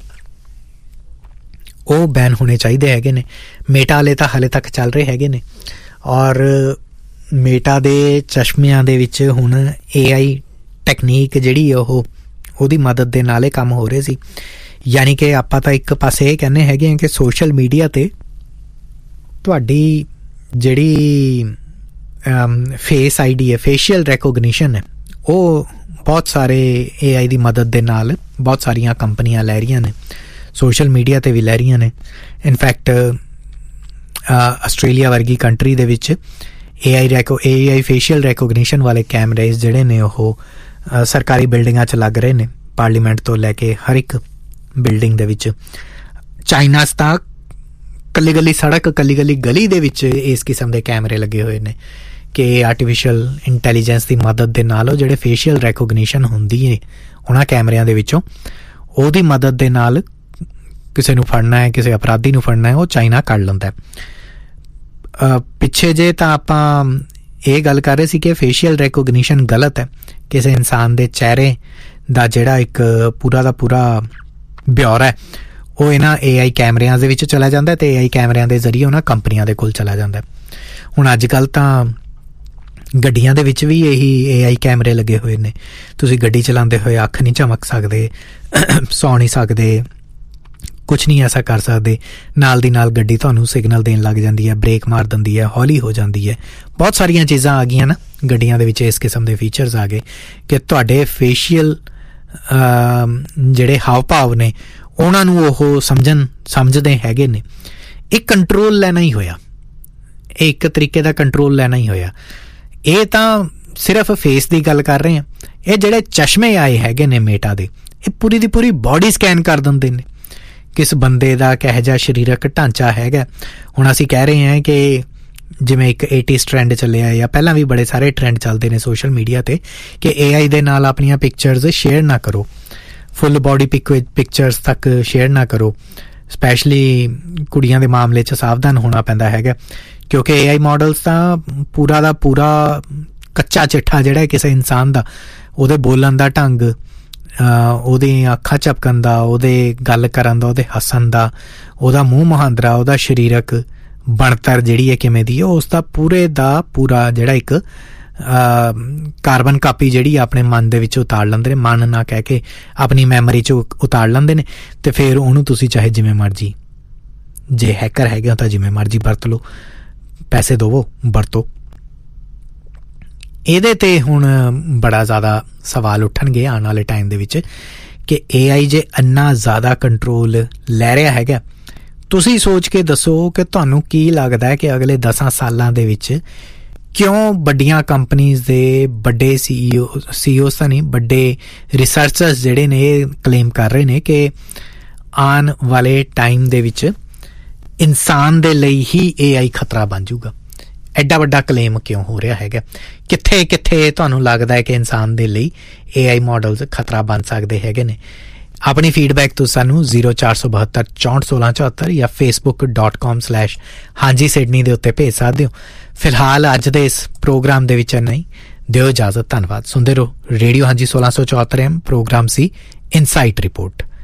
ਉਹ ਬੈਨ ਹੋਣੇ ਚਾਹੀਦੇ ਹੈਗੇ ਨੇ. ਮੇਟਾ ਵਾਲੇ ਤਾਂ ਹਾਲੇ ਤੱਕ ਚੱਲ ਰਹੇ ਹੈਗੇ ਨੇ, ਔਰ ਮੇਟਾ ਦੇ ਚਸ਼ਮਿਆਂ ਦੇ ਵਿੱਚ ਹੁਣ ਏ ਆਈ ਟੈਕਨੀਕ ਜਿਹੜੀ ਉਹ ਉਹਦੀ ਮਦਦ ਦੇ ਨਾਲ ਇਹ ਕੰਮ ਹੋ ਰਹੇ ਸੀ. ਯਾਨੀ ਕਿ ਆਪਾਂ ਤਾਂ ਇੱਕ ਪਾਸੇ ਇਹ ਕਹਿੰਦੇ ਹੈਗੇ ਆ ਕਿ ਸੋਸ਼ਲ ਮੀਡੀਆ 'ਤੇ ਤੁਹਾਡੀ ਜਿਹੜੀ ਫੇਸ ਆਈ ਡੀ ਹੈ, ਫੇਸ਼ੀਅਲ ਰੈਕੋਗਨੀਸ਼ਨ ਹੈ, ਉਹ ਬਹੁਤ ਸਾਰੇ ਏ ਆਈ ਦੀ ਮਦਦ ਦੇ ਨਾਲ ਬਹੁਤ ਸਾਰੀਆਂ ਕੰਪਨੀਆਂ ਲੈ ਰਹੀਆਂ ਨੇ, ਸੋਸ਼ਲ ਮੀਡੀਆ 'ਤੇ ਵੀ ਲੈ ਰਹੀਆਂ ਨੇ। ਇਨਫੈਕਟ ਆਸਟ੍ਰੇਲੀਆ ਵਰਗੀ ਕੰਟਰੀ ਦੇ ਵਿੱਚ ਏ ਆਈ ਰੈਕੋ ਏ ਆਈ ਫੇਸ਼ੀਅਲ ਰੈਕੋਗਨੀਸ਼ਨ ਵਾਲੇ ਕੈਮਰੇਜ਼ ਜਿਹੜੇ ਨੇ ਉਹ ਸਰਕਾਰੀ ਬਿਲਡਿੰਗਾਂ 'ਚ ਲੱਗ ਰਹੇ ਨੇ, ਪਾਰਲੀਮੈਂਟ ਤੋਂ ਲੈ ਕੇ ਹਰ ਇੱਕ ਬਿਲਡਿੰਗ ਦੇ ਵਿੱਚ। ਚਾਈਨਾ 'ਚ ਤਾਂ ਕੱਲੀ ਕੱਲੀ ਸੜਕ, ਕੱਲੀ ਕੱਲੀ ਗਲੀ ਦੇ ਵਿੱਚ ਇਸ ਕਿਸਮ ਦੇ ਕੈਮਰੇ ਲੱਗੇ ਹੋਏ ਨੇ ਕਿ ਆਰਟੀਫਿਸ਼ੀਅਲ ਇੰਟੈਲੀਜੈਂਸ ਦੀ ਮਦਦ ਦੇ ਨਾਲ ਉਹ ਜਿਹੜੇ ਫੇਸ਼ੀਅਲ ਰੈਕੋਗਨੀਸ਼ਨ ਹੁੰਦੀ ਹੈ ਉਹਨਾਂ ਕੈਮਰਿਆਂ ਦੇ ਵਿੱਚੋਂ, ਉਹਦੀ ਮਦਦ ਦੇ ਨਾਲ ਕਿਸੇ ਨੂੰ ਫੜਨਾ ਹੈ, ਕਿਸੇ ਅਪਰਾਧੀ ਨੂੰ ਫੜਨਾ ਹੈ, ਉਹ ਚਾਈਨਾ ਕਰ ਲੈਂਦਾ। ਪਿੱਛੇ ਜੇ ਤਾਂ ਆਪਾਂ ਇਹ ਗੱਲ ਕਰ ਰਹੇ ਸੀ ਕਿ ਫੇਸ਼ੀਅਲ ਰੈਕੋਗਨੀਸ਼ਨ ਗਲਤ ਹੈ, ਕਿਸੇ ਇਨਸਾਨ ਦੇ ਚਿਹਰੇ ਦਾ ਜਿਹੜਾ ਇੱਕ ਪੂਰਾ ਦਾ ਪੂਰਾ ਬਿਓਰਾ ਹੈ ਉਹ ਇਹਨਾਂ ਏ ਆਈ ਕੈਮਰਿਆਂ ਦੇ ਵਿੱਚ ਚਲਾ ਜਾਂਦਾ ਅਤੇ ਏ ਆਈ ਕੈਮਰਿਆਂ ਦੇ ਜ਼ਰੀਏ ਉਹਨਾਂ ਕੰਪਨੀਆਂ ਦੇ ਕੋਲ ਚਲਾ ਜਾਂਦਾ। ਹੁਣ ਅੱਜ ਕੱਲ੍ਹ ਤਾਂ ਗੱਡੀਆਂ ਦੇ ਵਿੱਚ ਵੀ ਇਹੀ ਏ ਆਈ ਕੈਮਰੇ ਲੱਗੇ ਹੋਏ ਨੇ। ਤੁਸੀਂ ਗੱਡੀ ਚਲਾਉਂਦੇ ਹੋਏ ਅੱਖ ਨਹੀਂ ਝਮਕ ਸਕਦੇ, ਸੌ ਨਹੀਂ ਸਕਦੇ, ਕੁਛ ਨਹੀਂ ਐਸਾ ਕਰ ਸਕਦੇ। ਨਾਲ ਦੀ ਨਾਲ ਗੱਡੀ ਤੁਹਾਨੂੰ ਸਿਗਨਲ ਦੇਣ ਲੱਗ ਜਾਂਦੀ ਹੈ, ਬ੍ਰੇਕ ਮਾਰ ਦਿੰਦੀ ਹੈ, ਹੌਲੀ ਹੋ ਜਾਂਦੀ ਹੈ। ਬਹੁਤ ਸਾਰੀਆਂ ਚੀਜ਼ਾਂ ਆ ਗਈਆਂ ਨਾ ਗੱਡੀਆਂ ਦੇ ਵਿੱਚ, ਇਸ ਕਿਸਮ ਦੇ ਫੀਚਰਸ ਆ ਗਏ ਕਿ ਤੁਹਾਡੇ ਫੇਸ਼ੀਅਲ ਜਿਹੜੇ ਹਾਵ ਭਾਵ ਨੇ ਉਹਨਾਂ ਨੂੰ ਉਹ ਸਮਝਣ ਸਮਝਦੇ ਹੈਗੇ ਨੇ। ਇਹ ਕੰਟਰੋਲ ਲੈਣਾ ਹੀ ਹੋਇਆ, ਇਹ ਇੱਕ ਤਰੀਕੇ ਦਾ ਕੰਟਰੋਲ ਲੈਣਾ ਹੀ ਹੋਇਆ। ਇਹ ਤਾਂ ਸਿਰਫ ਫੇਸ ਦੀ ਗੱਲ ਕਰ ਰਹੇ ਹਾਂ, ਇਹ ਜਿਹੜੇ ਚਸ਼ਮੇ ਆਏ ਹੈਗੇ ਨੇ ਮੇਟਾ ਦੇ, ਇਹ ਪੂਰੀ ਦੀ ਪੂਰੀ ਬਾਡੀ ਸਕੈਨ ਕਰ ਦਿੰਦੇ ਨੇ ਕਿਸ ਬੰਦੇ ਦਾ ਕਿਹੋ ਜਿਹਾ ਸਰੀਰਕ ਢਾਂਚਾ ਹੈਗਾ। ਹੁਣ ਅਸੀਂ ਕਹਿ ਰਹੇ ਹਾਂ ਕਿ ਜਿਵੇਂ ਇੱਕ ਏਟੀਜ਼ ਟਰੈਂਡ ਚੱਲਿਆ ਜਾਂ ਪਹਿਲਾਂ ਵੀ ਬੜੇ ਸਾਰੇ ਟਰੈਂਡ ਚੱਲਦੇ ਨੇ ਸੋਸ਼ਲ ਮੀਡੀਆ 'ਤੇ ਕਿ ਏ ਆਈ ਦੇ ਨਾਲ ਆਪਣੀਆਂ ਪਿਕਚਰਸ ਸ਼ੇਅਰ ਨਾ ਕਰੋ, ਫੁੱਲ ਬਾਡੀ ਪਿਕ ਪਿਕਚਰਸ ਤੱਕ ਸ਼ੇਅਰ ਨਾ ਕਰੋ। ਸਪੈਸ਼ਲੀ ਕੁੜੀਆਂ ਦੇ ਮਾਮਲੇ 'ਚ ਸਾਵਧਾਨ ਹੋਣਾ ਪੈਂਦਾ ਹੈਗਾ ਕਿਉਂਕਿ ਏ ਆਈ ਮਾਡਲਸ ਤਾਂ ਪੂਰਾ ਦਾ ਪੂਰਾ ਕੱਚਾ ਚਿੱਠਾ ਜਿਹੜਾ ਕਿਸੇ ਇਨਸਾਨ ਦਾ, ਉਹਦੇ ਬੋਲਣ ਦਾ ਢੰਗ, ਉਹਦੀਆਂ ਅੱਖਾਂ ਝਪਕਣ ਦਾ, ਉਹਦੇ ਗੱਲ ਕਰਨ ਦਾ, ਉਹਦੇ ਹੱਸਣ ਦਾ, ਉਹਦਾ ਮੂੰਹ ਮੁਹਾਂਦਰਾ, ਉਹਦਾ ਸਰੀਰਕ ਬਣਤਰ ਜਿਹੜੀ ਹੈ ਕਿਵੇਂ ਦੀ ਹੈ, ਉਸ ਦਾ ਪੂਰੇ ਦਾ ਪੂਰਾ ਜਿਹੜਾ ਇੱਕ ਕਾਰਬਨ ਕਾਪੀ ਜਿਹੜੀ ਆਪਣੇ ਮਨ ਦੇ ਵਿੱਚ ਉਤਾਰ ਲੈਂਦੇ ਨੇ, ਮਨ ਨਾ ਕਹਿ ਕੇ ਆਪਣੀ ਮੈਮਰੀ 'ਚ ਉਤਾਰ ਲੈਂਦੇ ਨੇ ਅਤੇ ਫਿਰ ਉਹਨੂੰ ਤੁਸੀਂ ਚਾਹੇ ਜਿਵੇਂ ਮਰਜ਼ੀ, ਜੇ ਹੈਕਰ ਹੈਗੇ ਤਾਂ ਜਿਵੇਂ ਮਰਜ਼ੀ ਵਰਤ ਲਓ, ਪੈਸੇ ਦੇਵੋ, ਵਰਤੋ। ਇਹਦੇ 'ਤੇ ਹੁਣ ਬੜਾ ਜ਼ਿਆਦਾ ਸਵਾਲ ਉੱਠਣਗੇ ਆਉਣ ਵਾਲੇ ਟਾਈਮ ਦੇ ਵਿੱਚ ਕਿ ਏ ਆਈ ਜੇ ਇੰਨਾ ਜ਼ਿਆਦਾ ਕੰਟਰੋਲ ਲੈ ਰਿਹਾ ਹੈਗਾ, ਤੁਸੀਂ ਸੋਚ ਕੇ ਦੱਸੋ ਕਿ ਤੁਹਾਨੂੰ ਕੀ ਲੱਗਦਾ ਹੈ ਕਿ ਅਗਲੇ ਦਸਾਂ ਸਾਲਾਂ ਦੇ ਵਿੱਚ ਕਿਉਂ ਵੱਡੀਆਂ ਕੰਪਨੀਜ਼ ਦੇ ਵੱਡੇ ਸੀ ਈ ਓ ਸੀ ਈ ਓਜ਼ ਤਾਂ ਨਹੀਂ, ਵੱਡੇ ਰਿਸਰਚਰਸ ਜਿਹੜੇ ਨੇ ਇਹ ਕਲੇਮ ਕਰ ਰਹੇ ਨੇ ਕਿ ਆਉਣ ਵਾਲੇ ਟਾਈਮ ਦੇ ਵਿੱਚ ਇਨਸਾਨ ਦੇ ਲਈ ਹੀ ਏ ਆਈ ਖਤਰਾ ਬਣ ਜਾਊਗਾ। ਐਡਾ ਵੱਡਾ ਕਲੇਮ ਕਿਉਂ ਹੋ ਰਿਹਾ ਹੈਗਾ? ਕਿੱਥੇ ਕਿੱਥੇ ਤੁਹਾਨੂੰ ਲੱਗਦਾ ਹੈ ਕਿ ਇਨਸਾਨ ਦੇ ਲਈ ਏ ਆਈ ਮਾਡਲਸ ਖਤਰਾ ਬਣ ਸਕਦੇ ਹੈਗੇ ਨੇ? ਆਪਣੀ ਫੀਡਬੈਕ ਤੁਸੀਂ ਸਾਨੂੰ ਜ਼ੀਰੋ ਚਾਰ ਸੌ ਬਹੱਤਰ ਚੌਂਹਠ ਸੋਲਾਂ ਚੁਹੱਤਰ ਜਾਂ ਫੇਸਬੁੱਕ ਡਾਟ ਕਾਮ ਸਲੈਸ਼ ਹਾਂਜੀ ਸਿਡਨੀ ਦੇ ਉੱਤੇ ਭੇਜ ਸਕਦੇ ਹੋ। ਫਿਲਹਾਲ ਅੱਜ ਦੇ ਇਸ ਪ੍ਰੋਗਰਾਮ ਦੇ ਵਿੱਚ ਨਹੀਂ, ਦਿਓ ਇਜਾਜ਼ਤ। ਧੰਨਵਾਦ। ਸੁਣਦੇ ਰਹੋ ਰੇਡੀਓ ਹਾਂਜੀ ਸੋਲਾਂ ਸੌ ਚੁਹੱਤਰ ਐਮ। ਪ੍ਰੋਗਰਾਮ ਸੀ ਇਨਸਾਈਟ ਰਿਪੋਰਟ।